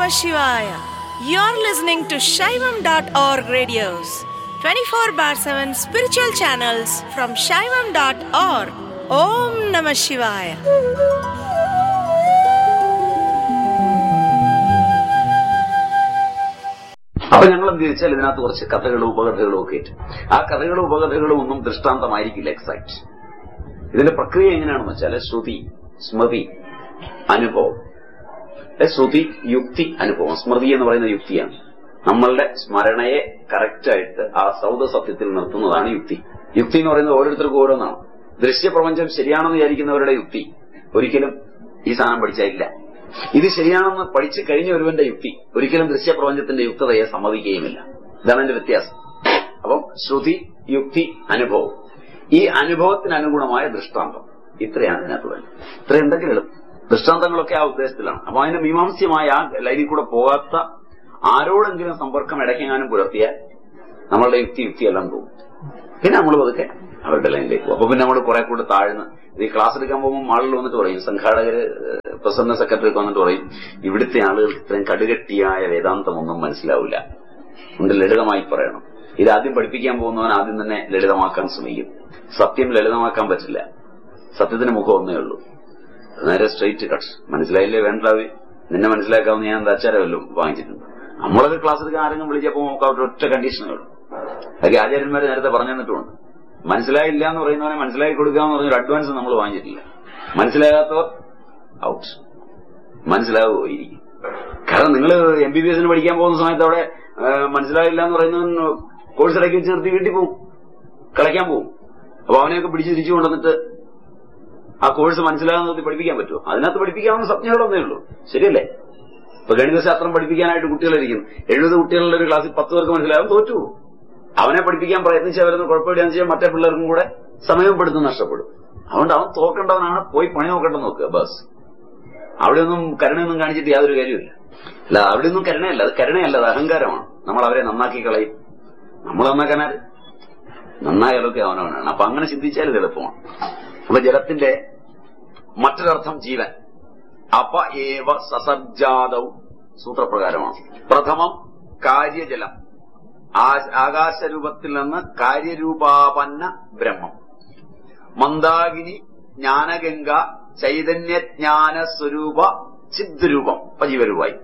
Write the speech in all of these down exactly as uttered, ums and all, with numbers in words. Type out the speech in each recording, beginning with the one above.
Namah Shivaya. You're listening to Shaivam dot org radios, twenty-four bar seven spiritual channels from Shaivam dot org. Om Namah Shivaya. അപ്പൊ ഞങ്ങൾ എന്ത് ചോദിച്ചാൽ ഇതിനകത്ത് കുറച്ച് കഥകളും ഉപകഥകളും ഒക്കെ ഇട്ട് ആ കഥകളും ഉപകഥകളും ഒന്നും ദൃഷ്ടാന്തമായിരിക്കില്ല എക്സാക്ട്. ഇതിന്റെ പ്രക്രിയ എങ്ങനെയാണെന്ന് വെച്ചാൽ ശ്രുതി, സ്മൃതി, അനുഭവം. ശ്രുതി, യുക്തി, അനുഭവം. സ്മൃതി എന്ന് പറയുന്ന യുക്തിയാണ്. നമ്മളുടെ സ്മരണയെ കറക്റ്റായിട്ട് ആ സൗദ സത്യത്തിൽ നിർത്തുന്നതാണ് യുക്തി. യുക്തി എന്ന് പറയുന്നത് ഓരോരുത്തർക്കും ഓരോന്നാണ്. ദൃശ്യപ്രപഞ്ചം ശരിയാണെന്ന് വിചാരിക്കുന്നവരുടെ യുക്തി ഒരിക്കലും ഈ സാധനം പഠിച്ചായില്ല. ഇത് ശരിയാണെന്ന് പഠിച്ചു കഴിഞ്ഞ ഒരുവന്റെ യുക്തി ഒരിക്കലും ദൃശ്യപ്രപഞ്ചത്തിന്റെ യുക്തതയെ സമ്മതിക്കുകയുമില്ല. ഇതാണ് എന്റെ വ്യത്യാസം. അപ്പം ശ്രുതി, യുക്തി, അനുഭവം. ഈ അനുഭവത്തിനനുഗുണമായ ദൃഷ്ടാന്തം, ഇത്രയാണ് ഇതിനകത്ത് വേണ്ടത്. ഇത്ര എന്തെങ്കിലും ദൃഷ്ടാന്തങ്ങളൊക്കെ ആ ഉദ്ദേശത്തിലാണ്. അപ്പൊ അതിന് മീമാംസ്യമായ ആ ലൈനിൽ കൂടെ പോകാത്ത ആരോടെങ്കിലും സമ്പർക്കം ഇടയ്ക്കെങ്ങാനും പുലർത്തിയാൽ നമ്മളുടെ യുക്തി യുക്തിയെല്ലാം പോകും. പിന്നെ നമ്മൾ പതുക്കെ അവരുടെ ലൈനിലേക്ക് പോകും. അപ്പൊ പിന്നെ നമ്മൾ കുറെ കൂടെ താഴ്ന്ന് ഈ ക്ലാസ് എടുക്കാൻ പോകുമ്പോൾ ആളുകൾ വന്നിട്ട് പറയും, സംഘാടകര് പ്രസിഡന്റ് സെക്രട്ടറിക്ക് വന്നിട്ട് പറയും, ഇവിടുത്തെ ആളുകൾക്ക് ഇത്രയും കടുകട്ടിയായ വേദാന്തമൊന്നും മനസ്സിലാവില്ല, അതുകൊണ്ട് ലളിതമായി പറയണം. ഇത് ആദ്യം പഠിപ്പിക്കാൻ പോകുന്നവൻ ആദ്യം തന്നെ ലളിതമാക്കാൻ ശ്രമിക്കും. സത്യം ലളിതമാക്കാൻ പറ്റില്ല. സത്യത്തിന് മുഖം ഒന്നേ ഉള്ളൂ, നേരെ സ്ട്രെയിറ്റ് കട്ട്. മനസ്സിലായില്ലേ വേണ്ടാവേ, നിന്നെ മനസ്സിലാക്കാവുന്ന ഞാൻ ആചാരമല്ലോ വാങ്ങിച്ചിട്ടുണ്ട്. നമ്മളൊക്കെ ക്ലാസ് എടുക്കാൻ ആരെങ്കിലും വിളിച്ചപ്പോ നമുക്ക് അവരുടെ ഒറ്റ കണ്ടീഷനേ ഉള്ളൂ. അതൊക്കെ ആചാര്യന്മാരെ നേരത്തെ പറഞ്ഞു തന്നിട്ടുണ്ട്. മനസ്സിലായില്ല എന്ന് പറയുന്നവനെ മനസ്സിലാക്കി കൊടുക്കാന്ന് പറഞ്ഞൊരു അഡ്വാൻസ് നമ്മൾ വാങ്ങിച്ചിട്ടില്ല. മനസ്സിലാകാത്തവർ ഔട്ട്. മനസ്സിലാവുകയായിരിക്കും. കാരണം നിങ്ങൾ എം ബി ബി എസിന് പഠിക്കാൻ പോകുന്ന സമയത്ത് അവിടെ മനസ്സിലായില്ല എന്ന് പറയുന്നവൻ കോഴ്സ് ഇടയ്ക്ക് വെച്ച് നിർത്തി വീട്ടിൽ പോകും, കളിക്കാൻ പോകും. അപ്പൊ അവനെയൊക്കെ പിടിച്ച് തിരിച്ചു കൊണ്ടുവന്നിട്ട് ആ കോഴ്സ് മനസ്സിലാകാൻ നിർത്തി പഠിപ്പിക്കാൻ പറ്റുമോ? അതിനകത്ത് പഠിപ്പിക്കാവുന്ന സംജ്ഞകളൊന്നേ ഉള്ളൂ. ശരിയല്ലേ? ഇപ്പൊ ഗണിതശാസ്ത്രം പഠിപ്പിക്കാനായിട്ട് കുട്ടികളിരിക്കുന്നു. എഴുപത് കുട്ടികളുടെ ഒരു ക്ലാസ്സിൽ പത്ത് പേർക്ക് മനസ്സിലാകാൻ തോറ്റു. അവനെ പഠിപ്പിക്കാൻ പ്രയത്നിച്ചവരെന്ന് കുഴപ്പമില്ലാന്ന് വെച്ചാൽ മറ്റേ പിള്ളേർക്കും കൂടെ സമയപ്പെടുത്തും, നഷ്ടപ്പെടും. അതുകൊണ്ട് അവൻ തോക്കേണ്ടവനാണ്, പോയി പണി നോക്കേണ്ടെന്ന് നോക്കുക. ബസ് അവിടെയൊന്നും കരുണയൊന്നും കാണിച്ചിട്ട് യാതൊരു കാര്യമില്ല. അല്ല, അവിടെയൊന്നും കരുണയല്ല, അത് കരുണയല്ല, അത് അഹങ്കാരമാണ്. നമ്മൾ അവരെ നന്നാക്കി കളയും. നമ്മൾ നന്നാക്കാനാല് നന്നായാലൊക്കെ അവനവനാണ്. അപ്പൊ അങ്ങനെ ചിന്തിച്ചാൽ ഇത് എളുപ്പമാണ്. അപ്പൊ ജലത്തിന്റെ മറ്റൊരർത്ഥം ജീവൻ. അപ ഏവ സസർജാതവും സൂത്രപ്രകാരമാണ്. പ്രഥമം കാര്യജലം, ആകാശരൂപത്തിൽ നിന്ന് കാര്യരൂപാപന്ന ബ്രഹ്മം. മന്ദാകിനി ജ്ഞാനഗംഗ ചൈതന്യജ്ഞാന സ്വരൂപ ചിദ്രൂപം ജീവരൂപായി.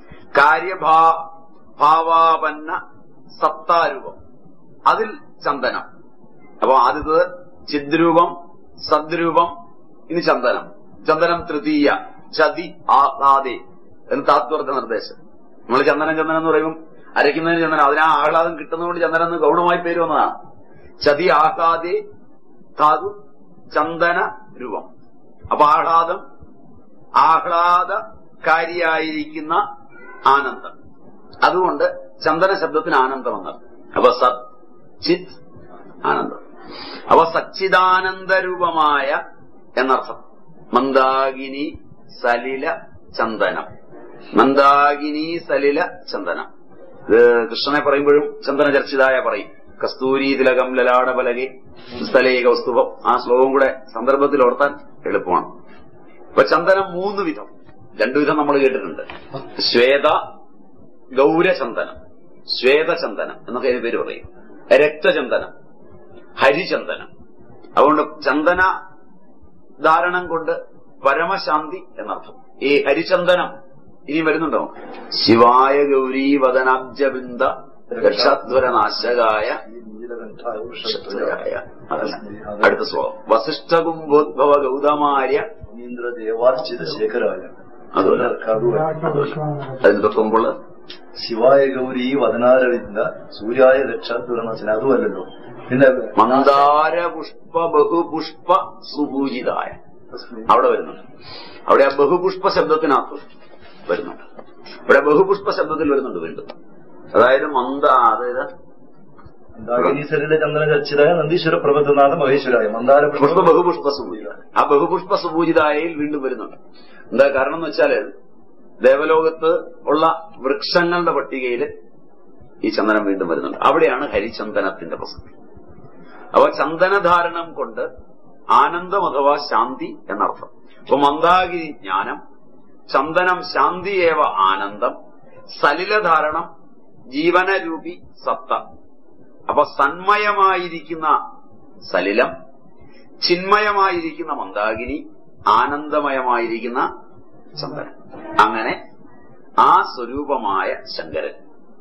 കാര്യഭാവാപന്ന സത്താരൂപം, അതിൽ ചന്ദനം. അപ്പൊ ആദ്യത്തത് ചിദ്രൂപം, സദ്രൂപം, ഇനി ചന്ദനം. ചന്ദനം തൃതീയ, ചതി ആഹ്ലാദേ എന്ന് താത്പര്യ നിർദ്ദേശം. നമ്മൾ ചന്ദനം ചന്ദനം എന്ന് പറയുമ്പോൾ അരയ്ക്കുന്നതിന് ചന്ദനം, അതിനാ ആഹ്ലാദം കിട്ടുന്നതുകൊണ്ട് ചന്ദനം എന്ന് ഗൗണമായി പേര് വന്നതാണ്. ചതി ആഹ്ലാദേ ധാതു ചന്ദന രൂപം. അപ്പൊ ആഹ്ലാദം, ആഹ്ലാദകാരിയായിരിക്കുന്ന ആനന്ദം. അതുകൊണ്ട് ചന്ദന ശബ്ദത്തിന് ആനന്ദം എന്നർത്ഥം. അപ്പൊ സത് ചിത് ആനന്ദം. അപ്പൊ സച്ചിദാനന്ദരൂപമായ എന്നർത്ഥം. മന്ദാകിനി സലില ചന്ദനം. മന്ദാകിനി സലില ചന്ദനം. ഇത് കൃഷ്ണനെ പറയുമ്പോഴും ചന്ദന ചർച്ചിതായ പറയും. കസ്തൂരി തിലകം ലലാട പലകെ സ്ഥലേ കൗസ്തുഭം. ആ ശ്ലോകം കൂടെ സന്ദർഭത്തിൽ ഓർത്താൻ എളുപ്പമാണ്. ഇപ്പൊ ചന്ദനം മൂന്ന് വിധം, രണ്ടു വിധം നമ്മൾ കേട്ടിട്ടുണ്ട്. ശ്വേത ഗൗരചന്ദനം, ശ്വേതചന്ദനം എന്നൊക്കെ അതിന് പേര് പറയും. രക്തചന്ദനം, ഹരിചന്ദനം. അതുകൊണ്ട് ചന്ദന ധാരണം കൊണ്ട് പരമശാന്തി എന്നർത്ഥം. ഈ ഹരിചന്ദനം ഇനി വരുന്നുണ്ടോ? ശിവായ ഗൗരീ വദനാബ്ജബിന്ദ രക്ഷാധ്വരനാശകായ. അതല്ല, അടുത്ത ശ്ലോകം. വസിഷ്ഠകുംഭോദ്ഭവ ഗൗതമാര്യ ദേവാർച്ചിത ശേഖരായ. അതുപോലെ അതിന് തൊട്ടുമ്പോൾ ശിവായ ഗൗരി വദനാരവിന്ദ സൂര്യായ രക്ഷാധ്വരനാശന. അതുമല്ലല്ലോ, പിന്നെ മന്ദാര പുഷ്പ ബഹുപുഷ്പ സുപൂജിതായ അവിടെ വരുന്നുണ്ട്. അവിടെ ആ ബഹുപുഷ്പ ശബ്ദത്തിനകത്ത് വരുന്നുണ്ട്. ഇവിടെ ബഹുപുഷ്പ ശബ്ദത്തിൽ വരുന്നുണ്ട് വീണ്ടും. അതായത് മന്ദ, അതായത് മന്ദാകിനീശ്വരന്റെ ചന്ദന ചർച്ചിതായ നന്ദീശ്വര പ്രബന്ധനാഥ മഹേശ്വരായ. മന്ദാര പുഷ്പ ബഹുപുഷ്പ സുപൂജിതായ. ആ ബഹുപുഷ്പ സുപൂജിതായയിൽ വീണ്ടും വരുന്നുണ്ട്. എന്താ കാരണം എന്ന് വെച്ചാല് ദേവലോകത്ത് ഉള്ള വൃക്ഷങ്ങളുടെ പട്ടികയിൽ ഈ ചന്ദനം വീണ്ടും വരുന്നുണ്ട്. അവിടെയാണ് ഹരിചന്ദനത്തിന്റെ പ്രസക്തി. അപ്പൊ ചന്ദനധാരണം കൊണ്ട് ആനന്ദം അഥവാ ശാന്തി എന്നർത്ഥം. അപ്പൊ മന്ദാകിനി ജ്ഞാനം, ചന്ദനം ശാന്തിയേവ ആനന്ദം, സലിലധാരണം ജീവനരൂപി സത്ത. അപ്പൊ സന്മയമായിരിക്കുന്ന സലിലം, ചിന്മയമായിരിക്കുന്ന മന്ദാകിനി, ആനന്ദമയമായിരിക്കുന്ന ചന്ദനം. അങ്ങനെ ആ സ്വരൂപമായ ശങ്കരൻ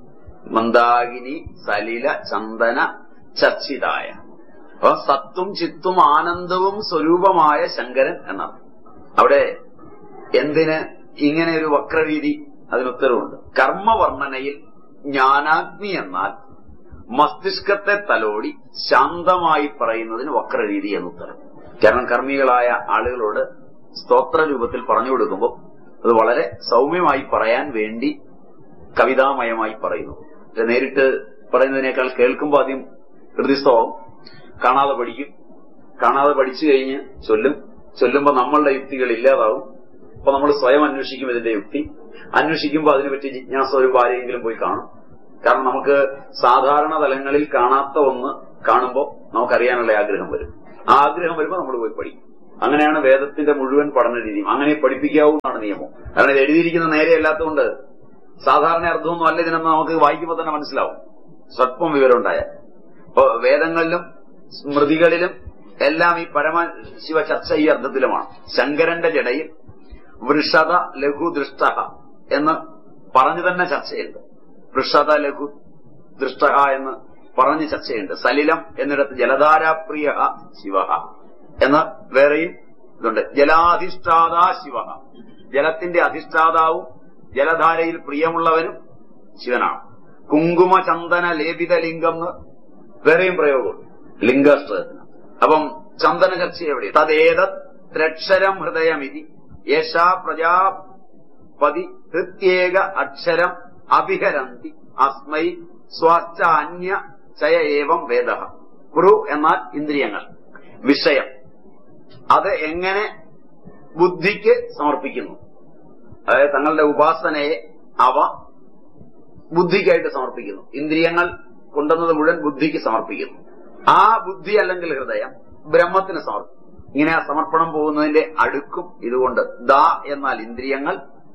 മന്ദാകിനി സലില ചന്ദന ചർച്ചിതായ, അപ്പൊ സത്തും ചിത്തും ആനന്ദവും സ്വരൂപമായ ശങ്കരൻ എന്നാണ്. അവിടെ എന്തിന് ഇങ്ങനെ ഒരു വക്രരീതി? അതിനുത്തരവുണ്ട്. കർമ്മവർണ്ണനയിൽ ജ്ഞാനാഗ്നി എന്നാൽ മസ്തിഷ്കത്തെ തലോടി ശാന്തമായി പറയുന്നതിന് വക്രരീതി എന്നുത്തരം. കാരണം കർമ്മികളായ ആളുകളോട് സ്തോത്ര രൂപത്തിൽ പറഞ്ഞു കൊടുക്കുമ്പോൾ അത് വളരെ സൗമ്യമായി പറയാൻ വേണ്ടി കവിതാമയമായി പറയുന്നു. നേരിട്ട് പറയുന്നതിനേക്കാൾ കേൾക്കുമ്പോൾ ആദ്യം ഹൃദയസ്ഥമാവും, കാണാതെ പഠിക്കും, കാണാതെ പഠിച്ചു കഴിഞ്ഞ് ചൊല്ലും, ചൊല്ലുമ്പോൾ നമ്മളുടെ യുക്തികൾ ഇല്ലാതാവും. അപ്പൊ നമ്മൾ സ്വയം അന്വേഷിക്കും ഇതിന്റെ യുക്തി. അന്വേഷിക്കുമ്പോൾ അതിനെപ്പറ്റി ജിജ്ഞാസ വരുമ്പോൾ ആരെങ്കിലും പോയി കാണും. കാരണം നമുക്ക് സാധാരണ തലങ്ങളിൽ കാണാത്ത ഒന്ന് കാണുമ്പോൾ നമുക്കറിയാനുള്ള ആഗ്രഹം വരും. ആ ആഗ്രഹം വരുമ്പോൾ നമ്മൾ പോയി പഠിക്കും. അങ്ങനെയാണ് വേദത്തിന്റെ മുഴുവൻ പഠന രീതിയും. അങ്ങനെ പഠിപ്പിക്കാവുന്നതാണ് നിയമം. കാരണം ഇത് എഴുതിയിരിക്കുന്ന നേരെ അല്ലാത്തതുകൊണ്ട് സാധാരണ അർത്ഥമൊന്നും അല്ല ഇതിനെന്ന് നമുക്ക് വായിക്കുമ്പോൾ തന്നെ മനസ്സിലാവും, സ്വല്പം വിവരം ഉണ്ടായാൽ. അപ്പൊ വേദങ്ങളിലും സ്മൃതികളിലും എല്ലാം ഈ പരമശിവ ചർച്ച ഈ അർത്ഥത്തിലുമാണ്. ശങ്കരന്റെ ജടയിൽ വൃഷത ലഘു ദൃഷ്ട എന്ന് പറഞ്ഞു തന്നെ ചർച്ചയുണ്ട്. വൃഷത ലഘു ദൃഷ്ട എന്ന് പറഞ്ഞ് ചർച്ചയുണ്ട്. സലിലം എന്നിടത്ത് ജലധാരാപ്രിയ ശിവ എന്ന് വേറെയും ഇതുണ്ട്. ജലാധിഷ്ഠാതാ ശിവ, ജലത്തിന്റെ അധിഷ്ഠാതാവും ജലധാരയിൽ പ്രിയമുള്ളവനും ശിവനാണ്. കുങ്കുമ ചന്ദന ലേപിത ലിംഗം എന്ന് വേറെയും പ്രയോഗമുണ്ട് ലിംഗാഷ്ടത്തിന്. അപ്പം ചന്ദന ചർച്ച എവിടെ? തദ്ദേതത് ത്രക്ഷരം ഹൃദയമിതി യേശാ പ്രജാപതി ഹൃത്യേക അക്ഷരം അഭിഹരന്തി അസ്മൈ സ്വാസ്ഥ അന്യ ചയ ഏവം വേദ. കുറു എന്നാൽ ഇന്ദ്രിയങ്ങൾ, വിഷയം, അത് എങ്ങനെ ബുദ്ധിക്ക് സമർപ്പിക്കുന്നു. അതായത് തങ്ങളുടെ ഉപാസനയെ അവ ബുദ്ധിക്കായിട്ട് സമർപ്പിക്കുന്നു. ഇന്ദ്രിയങ്ങൾ കൊണ്ടുവന്നത് മുഴുവൻ ബുദ്ധിക്ക് സമർപ്പിക്കുന്നു. ആ ബുദ്ധി അല്ലെങ്കിൽ ഹൃദയം ബ്രഹ്മത്തിന് സമർപ്പിക്കും. ഇങ്ങനെ ആ സമർപ്പണം പോകുന്നതിന്റെ അടുക്കും ഇതുകൊണ്ട് ദ എന്നാൽ ഇന്ദ്രിയങ്ങൾ,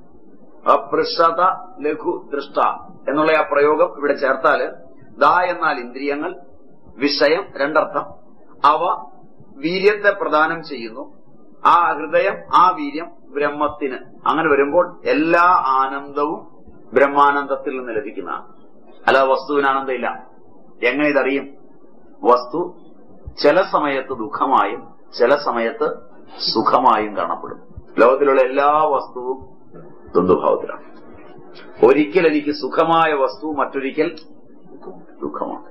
അപൃഷത ലഘു ദൃഷ്ട എന്നുള്ള ആ പ്രയോഗം ഇവിടെ ചേർത്താല് ദ എന്നാൽ ഇന്ദ്രിയങ്ങൾ, വിഷയം രണ്ടർത്ഥം. അവ വീര്യത്തെ പ്രദാനം ചെയ്യുന്നു. ആ ഹൃദയം, ആ വീര്യം ബ്രഹ്മത്തിന്. അങ്ങനെ വരുമ്പോൾ എല്ലാ ആനന്ദവും ബ്രഹ്മാനന്ദത്തിൽ നിന്ന് ലഭിക്കുന്നതാണ്. അല്ലാതെ വസ്തുവിന് ആനന്ദമില്ല. എങ്ങനെ ഇതറിയും? വസ്തു ചില സമയത്ത് ദുഃഖമായും ചില സമയത്ത് സുഖമായും കാണപ്പെടും. ലോകത്തിലുള്ള എല്ലാ വസ്തുവും ദ്വന്ദ്വഭാവത്തിലാണ്. ഒരിക്കൽ എനിക്ക് സുഖമായ വസ്തു, മറ്റൊരിക്കൽ ദുഃഖമാണ്.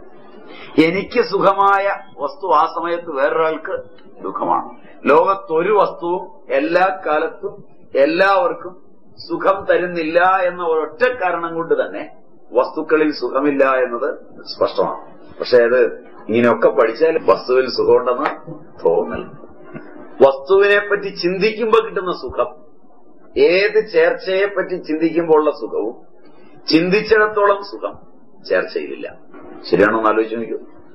എനിക്ക് സുഖമായ വസ്തു ആ സമയത്ത് വേറൊരാൾക്ക് ദുഃഖമാണ്. ലോകത്തൊരു വസ്തുവും എല്ലാ കാലത്തും എല്ലാവർക്കും സുഖം തരുന്നില്ല എന്ന ഒരൊറ്റ കാരണം കൊണ്ട് തന്നെ വസ്തുക്കളിൽ സുഖമില്ല എന്നത് സ്പഷ്ടമാണ്. പക്ഷെ അത് ഇങ്ങനെയൊക്കെ പഠിച്ചാൽ വസ്തുവിൽ സുഖമുണ്ടെന്ന് തോന്നൽ. വസ്തുവിനെ പറ്റി ചിന്തിക്കുമ്പോൾ കിട്ടുന്ന സുഖം ഏത് ചേർച്ചയെ പറ്റി ചിന്തിക്കുമ്പോഴുള്ള സുഖവും ചിന്തിച്ചിടത്തോളം സുഖം ചേർച്ചയിലില്ല. ശരിയാണോ എന്ന് ആലോചിച്ച് നോക്കൂ.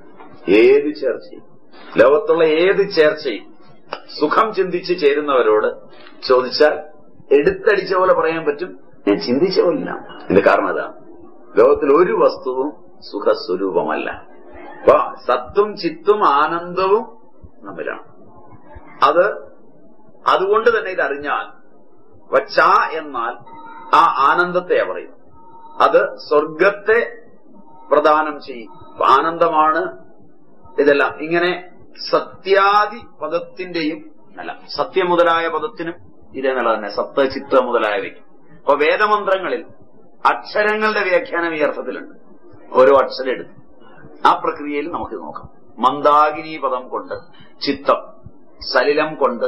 ഏത് ചേർച്ചയും, ലോകത്തുള്ള ഏത് ചേർച്ചയും സുഖം ചിന്തിച്ച് ചേരുന്നവരോട് ചോദിച്ചാൽ എടുത്തടിച്ച പോലെ പറയാൻ പറ്റും, ഞാൻ ചിന്തിച്ച പോലില്ല. ഇതിന്റെ കാരണം അതാണ്, ലോകത്തിൽ ഒരു വസ്തുവും സുഖസ്വരൂപമല്ല. അപ്പൊ സത്തും ചിത്തും ആനന്ദവും തമ്മിലാണ്. അത് അതുകൊണ്ട് തന്നെ ഇതറിഞ്ഞാൽ വച്ച എന്നാൽ ആ ആനന്ദത്തെ പറയും. അത് സ്വർഗത്തെ പ്രദാനം ചെയ്യും. ആനന്ദമാണ് ഇതെല്ലാം. ഇങ്ങനെ സത്യാദി പദത്തിന്റെയും അല്ല, സത്യം മുതലായ പദത്തിനും ഇതേ നില തന്നെ, സത്ത് ചിത്ത മുതലായവയ്ക്ക്. അപ്പൊ വേദമന്ത്രങ്ങളിൽ അക്ഷരങ്ങളുടെ വ്യാഖ്യാനം ഈ അർത്ഥത്തിലുണ്ട്. ഓരോ അക്ഷരം എടുത്ത് ആ പ്രക്രിയയിൽ നമുക്ക് നോക്കാം. മന്ദാകിനി പദം കൊണ്ട് ചിത്തം, സലിലം കൊണ്ട്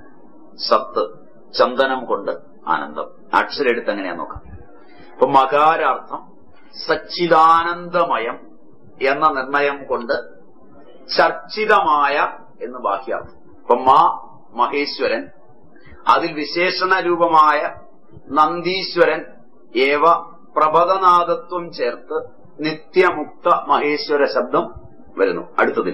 സത്ത്, ചന്ദനം കൊണ്ട് ആനന്ദം. അക്ഷരം എടുത്ത് എങ്ങനെയാ നോക്കാം. അപ്പൊ മകാരാർത്ഥം സച്ചിദാനന്ദമയം എന്ന നിർണയം കൊണ്ട് ചർച്ചിതമായ എന്ന് ബാഹ്യാർത്ഥം. അപ്പൊ മാ മഹേശ്വരൻ, അതിൽ വിശേഷണ രൂപമായ നന്ദീശ്വരൻ ഏവ പ്രഭതനാദത്വം ചേർത്ത് നിത്യമുക്ത മഹേശ്വര ശബ്ദം വരുന്നു. അടുത്തതിൽ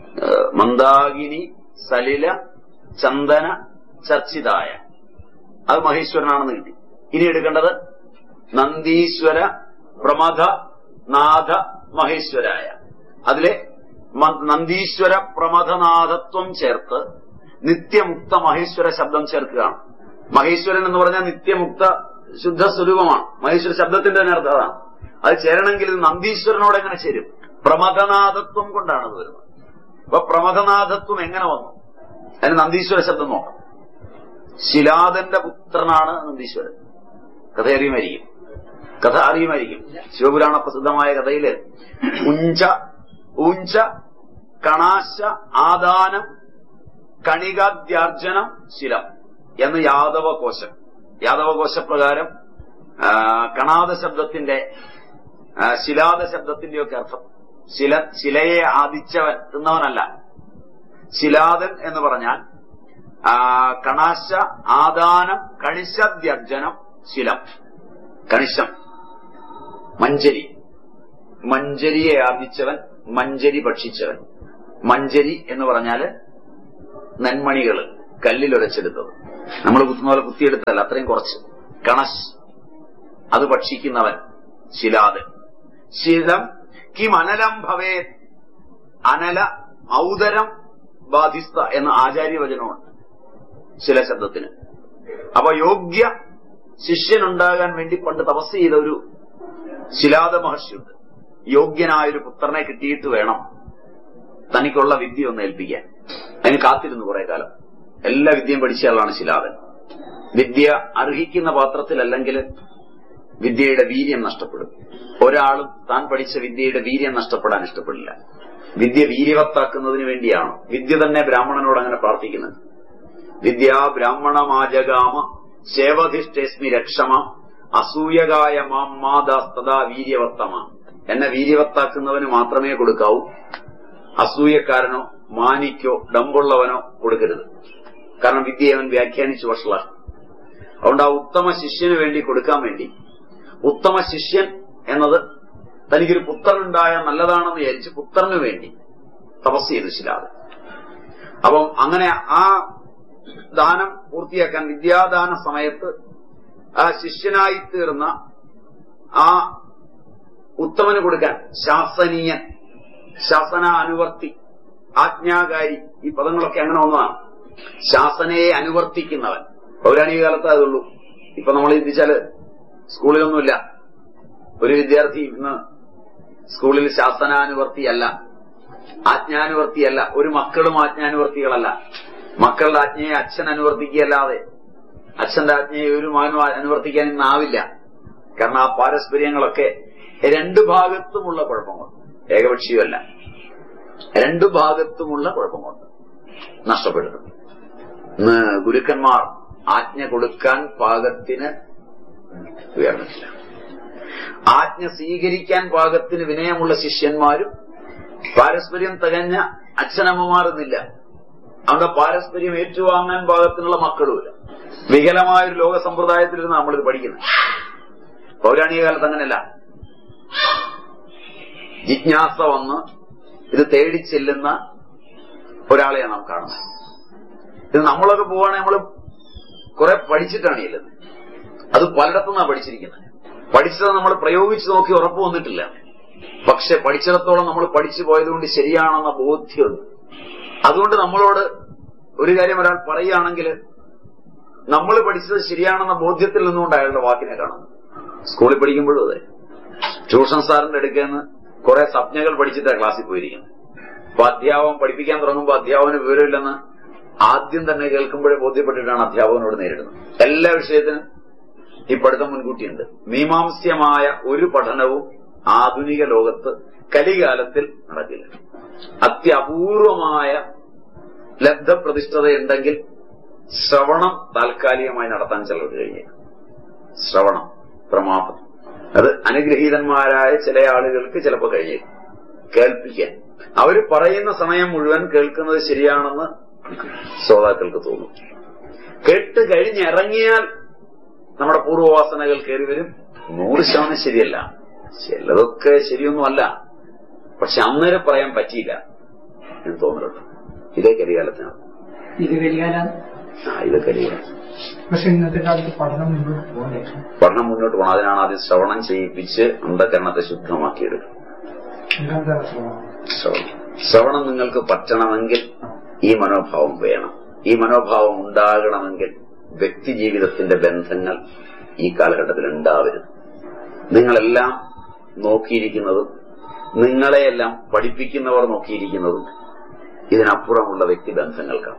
മന്ദാകിനി സലില ചന്ദന ചർച്ചിതായ, അത് മഹേശ്വരനാണെന്ന് കിട്ടി. ഇനി എടുക്കേണ്ടത് നന്ദീശ്വര പ്രമഥ നാഥ മഹേശ്വരായ. അതിലെ നന്ദീശ്വര പ്രമഥനാഥത്വം ചേർത്ത് നിത്യമുക്ത മഹേശ്വര ശബ്ദം ചേർക്കുകയാണ്. മഹേശ്വരൻ എന്ന് പറഞ്ഞാൽ നിത്യമുക്ത ശുദ്ധ സ്വരൂപമാണ്. മഹേശ്വര ശബ്ദത്തിന്റെ തന്നെ അർത്ഥം അതാണ്. അത് ചേരണമെങ്കിൽ ഇത് നന്ദീശ്വരനോട് എങ്ങനെ ചേരും? പ്രമഥനാഥത്വം കൊണ്ടാണ് അത് വരുന്നത്. അപ്പൊ പ്രമഥനാഥത്വം എങ്ങനെ വന്നു? അതിന് നന്ദീശ്വര ശബ്ദം നോക്കാം. ശിലാദന്റെ പുത്രനാണ് നന്ദീശ്വരൻ. കഥ അറിയുമായിരിക്കും കഥ അറിയുമായിരിക്കും ശിവപുരാണ പ്രസിദ്ധമായ കഥയില് ഉഞ്ച ഊഞ്ച കണാശ ആദാനം കണികാദ്യാർജനം ശിലം എന്ന് യാദവകോശം. യാദവകോശപ്രകാരം കണാദ ശബ്ദത്തിന്റെ ശിലാദ ശബ്ദത്തിന്റെയൊക്കെ അർത്ഥം ശില ശിലയെ ആദിച്ചവൻ എന്നവനല്ല. ശിലാദൻ എന്ന് പറഞ്ഞാൽ കണാശ ആദാനം കണിശദ്യർജനം ശിലം. കണിശം മഞ്ചരി, മഞ്ചരിയെ ആദിച്ചവൻ, മഞ്ചരി ഭക്ഷിച്ചവൻ. മഞ്ചരി എന്ന് പറഞ്ഞാല് നെന്മണികള് കല്ലിലൊരച്ചെടുത്തത്, നമ്മൾ കുത്തുന്ന പോലെ കുത്തിയെടുത്തല്ല, അത്രയും കുറച്ച്. കണശ് അത് ഭക്ഷിക്കുന്നവൻ ശിലാദൻ. ശിലം കിം അനലം ഭവേ, അനല ഔദരം ബാധിസ്ത എന്ന ആചാര്യവചനമുണ്ട് ശില ശബ്ദത്തിന്. അപ്പൊ യോഗ്യ ശിഷ്യനുണ്ടാകാൻ വേണ്ടി പണ്ട് തപസ് ചെയ്ത ഒരു ശിലാദ മഹർഷിയുണ്ട്. യോഗ്യനായൊരു പുത്രനെ കിട്ടിയിട്ട് വേണം തനിക്കുള്ള വിദ്യ ഒന്ന് ഏൽപ്പിക്കാൻ. അതിന് കാത്തിരുന്നു കുറെ കാലം. എല്ലാ വിദ്യയും പഠിച്ചയാളാണ് ശിലാദൻ. വിദ്യ അർഹിക്കുന്ന പാത്രത്തിലല്ലെങ്കിൽ വിദ്യയുടെ വീര്യം നഷ്ടപ്പെടും. ഒരാളും താൻ പഠിച്ച വിദ്യയുടെ വീര്യം നഷ്ടപ്പെടാൻ ഇഷ്ടപ്പെടില്ല. വിദ്യ വീര്യവത്താക്കുന്നതിന് വേണ്ടിയാണ് വിദ്യ തന്നെ ബ്രാഹ്മണനോട് അങ്ങനെ പ്രാർത്ഥിക്കുന്നത്. വിദ്യാ ബ്രാഹ്മണമാജഗാമ സേവധിഷ്ഠേസ്മി രക്ഷമ അസൂയകായ മാം മാദാസ്തദാ വീര്യവത്തമ. എന്നെ വീര്യവത്താക്കുന്നവന് മാത്രമേ കൊടുക്കാവൂ, അസൂയക്കാരനോ മാനിക്കോ ഡമ്പുള്ളവനോ കൊടുക്കരുത്. കാരണം വിദ്യയെ അവൻ വ്യാഖ്യാനിച്ചു വഷളാണ്. അതുകൊണ്ട് ആ ഉത്തമ ശിഷ്യന് വേണ്ടി കൊടുക്കാൻ വേണ്ടി, ഉത്തമ ശിഷ്യൻ എന്നത് തനിക്കൊരു പുത്രനുണ്ടായാൽ നല്ലതാണെന്ന് വിചാരിച്ച് പുത്രനു വേണ്ടി തപസ് ചെയ്തു ശിലാദൻ. അപ്പം അങ്ങനെ ആ ദാനം പൂർത്തിയാക്കാൻ വിദ്യാദാന സമയത്ത് ആ ശിഷ്യനായി തീർന്ന ആ ഉത്തമന് കൊടുക്കാൻ ശാസനീയൻ, ശാസന അനുവർത്തി, ആജ്ഞാകാരി, ഈ പദങ്ങളൊക്കെ അങ്ങനെ ഒന്നതാണ്. ശാസനയെ അനുവർത്തിക്കുന്നവൻ. പൗരാണിക കാലത്ത് അതുള്ളൂ. ഇപ്പൊ നമ്മൾ ചിന്തിച്ചാല് സ്കൂളിലൊന്നുമില്ല. ഒരു വിദ്യാർത്ഥി ഇന്ന് സ്കൂളിൽ ശാസനാനുവർത്തിയല്ല, ആജ്ഞാനുവർത്തിയല്ല. ഒരു മക്കളും ആജ്ഞാനുവർത്തികളല്ല. മക്കളുടെ ആജ്ഞയെ അച്ഛൻ അനുവർത്തിക്കുകയല്ലാതെ അച്ഛന്റെ ആജ്ഞയെ ഒരു മകനും അനുവർത്തിക്കാൻ ഇന്നാവില്ല. കാരണം ആ പാരസ്പര്യങ്ങളൊക്കെ രണ്ടു ഭാഗത്തുമുള്ള കുഴപ്പങ്ങൾ, ഏകപക്ഷീയമല്ല, രണ്ടു ഭാഗത്തുമുള്ള കുഴപ്പമുണ്ട്, നഷ്ടപ്പെടുന്നു. ഇന്ന് ഗുരുക്കന്മാർ ആജ്ഞ കൊടുക്കാൻ പാകത്തിന് ഉയർന്നിട്ടില്ല. ആജ്ഞ സ്വീകരിക്കാൻ പാകത്തിന് വിനയമുള്ള ശിഷ്യന്മാരും പാരസ്പര്യം തികഞ്ഞ അച്ഛനമ്മമാരെന്നില്ല. അവിടെ പാരസ്പര്യം ഏറ്റുവാങ്ങാൻ പാകത്തിനുള്ള മക്കളുമില്ല. വികലമായൊരു ലോക സമ്പ്രദായത്തിലിരുന്ന് നമ്മളിത് പഠിക്കുന്നത്. പൗരാണിക കാലത്ത് അങ്ങനെയല്ല. ജിജ്ഞാസ വന്ന് ഇത് തേടി ചെല്ലുന്ന ഒരാളെയാണ് നാം കാണുന്നത്. ഇത് നമ്മളൊക്കെ പോവാണെങ്കിൽ നമ്മൾ കുറെ പഠിച്ചിട്ടാണ് ചെല്ലുന്നത്. അത് പലയിടത്തുനിന്നാണ് പഠിച്ചിരിക്കുന്നത്. പഠിച്ചത് നമ്മൾ പ്രയോഗിച്ചു നോക്കി ഉറപ്പ് വന്നിട്ടില്ല. പക്ഷെ പഠിച്ചിടത്തോളം നമ്മൾ പഠിച്ചു പോയതുകൊണ്ട് ശരിയാണെന്ന ബോധ്യമുണ്ട്. അതുകൊണ്ട് നമ്മളോട് ഒരു കാര്യം ഒരാൾ പറയുകയാണെങ്കിൽ നമ്മൾ പഠിച്ചത് ശരിയാണെന്ന ബോധ്യത്തിൽ നിന്നുകൊണ്ട് അയാളുടെ വാക്കിനെ കാണുന്നു. സ്കൂളിൽ പഠിക്കുമ്പോഴും അതെ. ട്യൂഷൻ സാറിന്റെ അടുക്കന്ന് കുറെ സംജ്ഞകൾ പഠിച്ചിട്ടാണ് ക്ലാസ്സിൽ പോയിരിക്കുന്നത്. അപ്പൊ അധ്യാപകൻ പഠിപ്പിക്കാൻ തുടങ്ങുമ്പോൾ അധ്യാപകന് വിവരമില്ലെന്ന് ആദ്യം തന്നെ കേൾക്കുമ്പോഴേ ബോധ്യപ്പെട്ടിട്ടാണ് അധ്യാപകനോട് നേരിടുന്നത്. എല്ലാ വിഷയത്തിനും ഈ പഠിത്തം മുൻകൂട്ടിയുണ്ട്. മീമാംസ്യമായ ഒരു പഠനവും ആധുനിക ലോകത്ത് കലികാലത്തിൽ നടക്കില്ല. അത്യപൂർവമായ ലബ്ധപ്രതിഷ്ഠതയുണ്ടെങ്കിൽ ശ്രവണം താൽക്കാലികമായി നടത്താൻ ചിലർക്ക് കഴിയും. ശ്രവണം പ്രമാപം അത് അനുഗ്രഹീതന്മാരായ ചില ആളുകൾക്ക് ചിലപ്പോൾ കഴിയും കേൾപ്പിക്കാൻ. അവർ പറയുന്ന സമയം മുഴുവൻ കേൾക്കുന്നത് ശരിയാണെന്ന് ശ്രോതാക്കൾക്ക് തോന്നും. കേട്ട് കഴിഞ്ഞിറങ്ങിയാൽ നമ്മുടെ പൂർവ്വവാസനകൾ കയറി വരും. നൂറ് ശതമാനം ശരിയല്ല, ചിലതൊക്കെ ശരിയൊന്നുമല്ല, പക്ഷെ അന്നേരം പറയാൻ പറ്റിയില്ല എന്ന് തോന്നുന്നുണ്ട്. ഇതേ കലികാലത്തിനാണ്. ഇത് കലികാലം ആ ഇതൊക്കെ ചെയ്യാം. പക്ഷെ ഇന്നത്തെ കാലത്ത് പഠനം മുന്നോട്ട് പോകണ്ടേ? പഠനം മുന്നോട്ട് പോകണം. അതിനാണ് ആദ്യം ശ്രവണം ചെയ്യിപ്പിച്ച് അന്ധകരണത്തെ ശുദ്ധമാക്കിയെടുക്കും. ശ്രവണം ശ്രവണം നിങ്ങൾക്ക് പറ്റണമെങ്കിൽ ഈ മനോഭാവം വേണം. ഈ മനോഭാവം ഉണ്ടാകണമെങ്കിൽ വ്യക്തി ജീവിതത്തിന്റെ ബന്ധങ്ങൾ ഈ കാലഘട്ടത്തിൽ ഉണ്ടാവരുത്. നിങ്ങളെല്ലാം നോക്കിയിരിക്കുന്നതും നിങ്ങളെയെല്ലാം പഠിപ്പിക്കുന്നവർ നോക്കിയിരിക്കുന്നതും ഇതിനപ്പുറമുള്ള വ്യക്തിബന്ധങ്ങൾക്കാണ്.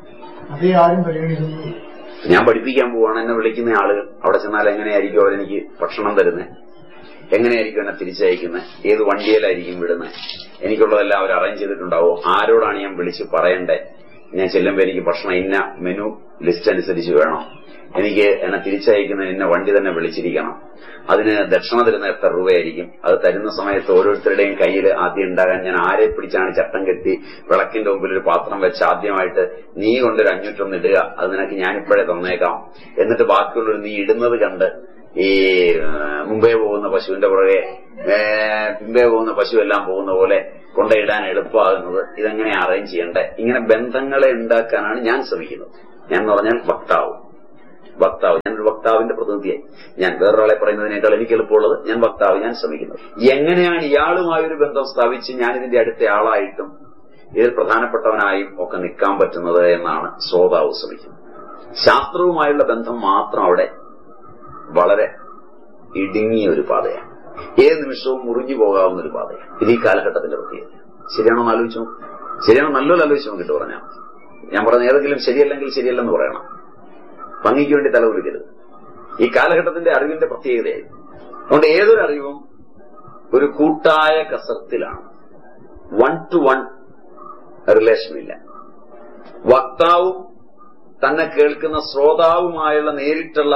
ഞാൻ പഠിപ്പിക്കാൻ പോവാണ്, എന്നെ വിളിക്കുന്ന ആളുകൾ അവിടെ ചെന്നാൽ എങ്ങനെയായിരിക്കും അവരെനിക്ക് ഭക്ഷണം തരുന്നത്, എങ്ങനെയായിരിക്കും എന്നെ തിരിച്ചയക്കുന്നത്, ഏത് വണ്ടിയിലായിരിക്കും വിടുന്നത്, എനിക്കുള്ളതെല്ലാം അവർ അറേഞ്ച് ചെയ്തിട്ടുണ്ടാവും. ആരോടാണ് ഞാൻ വിളിച്ച് പറയണ്ടേ, ഞാൻ ചെല്ലുമ്പോൾ എനിക്ക് ഭക്ഷണം ഇന്ന മെനു ലിസ്റ്റ് അനുസരിച്ച് വേണം, എനിക്ക് എന്നെ തിരിച്ചയക്കുന്നതിന് ഇന്ന വണ്ടി തന്നെ വിളിച്ചിരിക്കണം, അതിന് ദക്ഷിണ തരുന്ന എത്ര രൂപയായിരിക്കും, അത് തരുന്ന സമയത്ത് ഓരോരുത്തരുടെയും കയ്യിൽ ആദ്യം ഉണ്ടാകാൻ ഞാൻ ആരെ പിടിച്ചാണ് ചട്ടം കെട്ടി വിളക്കിന്റെ മുമ്പിൽ ഒരു പാത്രം വെച്ച് ആദ്യമായിട്ട് നീ കൊണ്ടൊരു അഞ്ഞൂറ്റൊന്ന് ഇടുക, അത് നിനക്ക് ഞാനിപ്പോഴേ തന്നേക്കാം, എന്നിട്ട് ബാക്കിയുള്ളൊരു നീ ഇടുന്നത് കണ്ട് ഈ മുമ്പേ പോകുന്ന പശുവിന്റെ പുറകെ പിമ്പേ പോകുന്ന പശു എല്ലാം പോകുന്ന പോലെ കൊണ്ടയിടാൻ എളുപ്പമാകുന്നത്, ഇതെങ്ങനെ അറേഞ്ച് ചെയ്യണ്ടേ, ഇങ്ങനെ ബന്ധങ്ങളെ ഉണ്ടാക്കാനാണ് ഞാൻ ശ്രമിക്കുന്നത്. ഞാൻ എന്ന് പറഞ്ഞാൽ വക്താവ് വക്താവ് ഞാനൊരു വക്താവിന്റെ പ്രതിനിധിയായി, ഞാൻ വേറൊരാളെ പറയുന്നതിനേക്കാൾ എനിക്ക് എളുപ്പമുള്ളത് ഞാൻ വക്താവ് ഞാൻ ശ്രമിക്കുന്നത്. എങ്ങനെയാണ് ഇയാളുമായൊരു ബന്ധം സ്ഥാപിച്ച് ഞാൻ ഇതിന്റെ അടുത്ത ആളായിട്ടും ഇതിൽ പ്രധാനപ്പെട്ടവനായും ഒക്കെ നിൽക്കാൻ പറ്റുന്നത് എന്നാണ് ശ്രോതാവ് ശ്രമിക്കുന്നത്. ശാസ്ത്രവുമായുള്ള ബന്ധം മാത്രം അവിടെ വളരെ ഇടുങ്ങിയ ഒരു പാതയാണ്, ഏത് നിമിഷവും മുറിഞ്ഞു പോകാവുന്ന ഒരു പാതയാണ്. ഇത് ഈ കാലഘട്ടത്തിന്റെ പ്രത്യേകത. ശരിയാണോ എന്ന് ആലോചിച്ചു ശരിയാണോ നല്ലൊരു ആലോചിച്ച് നോക്കിയിട്ട് പറഞ്ഞാൽ ഞാൻ പറഞ്ഞ ഏതെങ്കിലും ശരിയല്ലെങ്കിൽ ശരിയല്ലെന്ന് പറയണം, ഭംഗിക്ക് വേണ്ടി തലകുലിക്കരുത്. ഈ കാലഘട്ടത്തിന്റെ അറിവിന്റെ പ്രത്യേകതയായി. അതുകൊണ്ട് ഏതൊരു അറിവും ഒരു കൂട്ടായ കസർത്തിലാണ്, വൺ ടു വൺ റിലേഷനില്ല. വക്താവും തന്നെ കേൾക്കുന്ന ശ്രോതാവുമായുള്ള നേരിട്ടുള്ള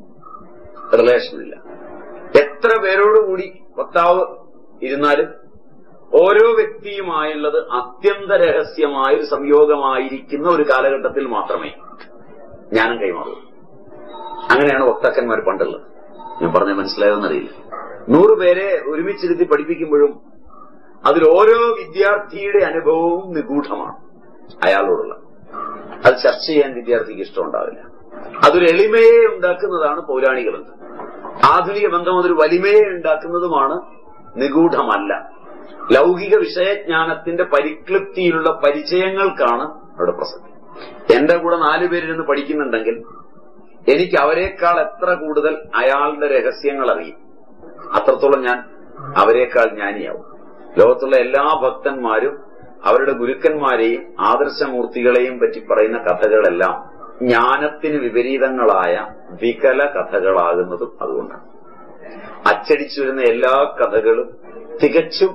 റിലേഷനില്ല. എത്ര പേരോടുകൂടി വക്താവ് ഇരുന്നാലും ഓരോ വ്യക്തിയുമായുള്ളത് അത്യന്ത രഹസ്യമായ ഒരു സംയോഗമായിരിക്കുന്ന ഒരു കാലഘട്ടത്തിൽ മാത്രമേ ജ്ഞാനം കൈമാറൂ. അങ്ങനെയാണ് വക്താക്കന്മാർ പണ്ടുള്ളത്. ഞാൻ പറഞ്ഞ മനസ്സിലായെന്നറിയില്ല. നൂറുപേരെ ഒരുമിച്ചിരുത്തി പഠിപ്പിക്കുമ്പോഴും അതിൽ ഓരോ വിദ്യാർത്ഥിയുടെ അനുഭവവും നിഗൂഢമാണ് അയാളോടുള്ള. അത് ചർച്ച ചെയ്യാൻ വിദ്യാർത്ഥിക്ക് ഇഷ്ടമുണ്ടാവില്ല. അതൊരു എളിമയെ ഉണ്ടാക്കുന്നതാണ് പൗരാണിക ബന്ധം. ആധുനിക ബന്ധം അതൊരു വലിമയെ ഉണ്ടാക്കുന്നതുമാണ്, നിഗൂഢമല്ല. ലൗകിക വിഷയജ്ഞാനത്തിന്റെ പരിക്ലിപ്തിയിലുള്ള പരിചയങ്ങൾക്കാണ് അവിടെ പ്രസക്തി. എന്റെ കൂടെ നാലുപേരിരുന്ന് പഠിക്കുന്നുണ്ടെങ്കിൽ എനിക്ക് അവരെക്കാൾ എത്ര കൂടുതൽ അയാളുടെ രഹസ്യങ്ങൾ അറിയും, അത്രത്തോളം ഞാൻ അവരെക്കാൾ ജ്ഞാനിയാവും. ലോകത്തുള്ള എല്ലാ ഭക്തന്മാരും അവരുടെ ഗുരുക്കന്മാരെയും ആദർശമൂർത്തികളെയും പറ്റി പറയുന്ന കഥകളെല്ലാം ജ്ഞാനത്തിന് വിപരീതങ്ങളായ വികല കഥകളാകുന്നതും അതുകൊണ്ടാണ്. അച്ചടിച്ചു വരുന്ന എല്ലാ കഥകളും തികച്ചും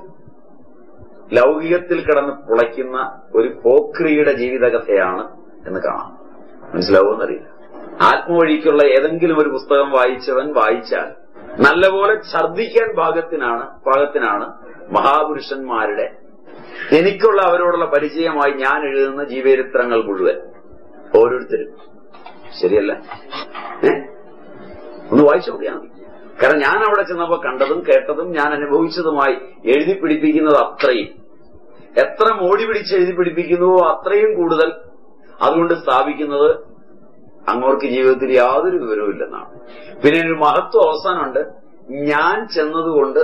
ലൗകികത്തിൽ കിടന്ന് പുളയ്ക്കുന്ന ഒരു പോക്രിയുടെ ജീവിതകഥയാണ് എന്ന് കാണാം. മനസ്സിലാവുമെന്നറിയില്ല. ആത്മവഴിക്കുള്ള ഏതെങ്കിലും ഒരു പുസ്തകം വായിച്ചവൻ വായിച്ചാൽ നല്ലപോലെ ഛർദ്ദിക്കാൻ പാകത്തിനാണ് പാകത്തിനാണ് മഹാപുരുഷന്മാരുടെ എനിക്കുള്ള അവരോടുള്ള പരിചയമായി ഞാൻ എഴുതുന്ന ജീവചരിത്രങ്ങൾ മുഴുവൻ ഓരോരുത്തരും. ശരിയല്ല? ഏ ഒന്ന് വായിച്ചു നോക്കിയാൽ മതി. കാരണം ഞാൻ അവിടെ ചെന്നപ്പോ കണ്ടതും കേട്ടതും ഞാൻ അനുഭവിച്ചതുമായി എഴുതി പിടിപ്പിക്കുന്നത് അത്രയും, എത്ര മോടി പിടിച്ച് എഴുതി പിടിപ്പിക്കുന്നുവോ അത്രയും കൂടുതൽ അതുകൊണ്ട് സ്ഥാപിക്കുന്നത് അങ്ങോർക്ക് ജീവിതത്തിൽ യാതൊരു വിവരവും ഇല്ലെന്നാണ്. പിന്നെ ഒരു മഹത്വം അവസാനമുണ്ട്, ഞാൻ ചെന്നതുകൊണ്ട്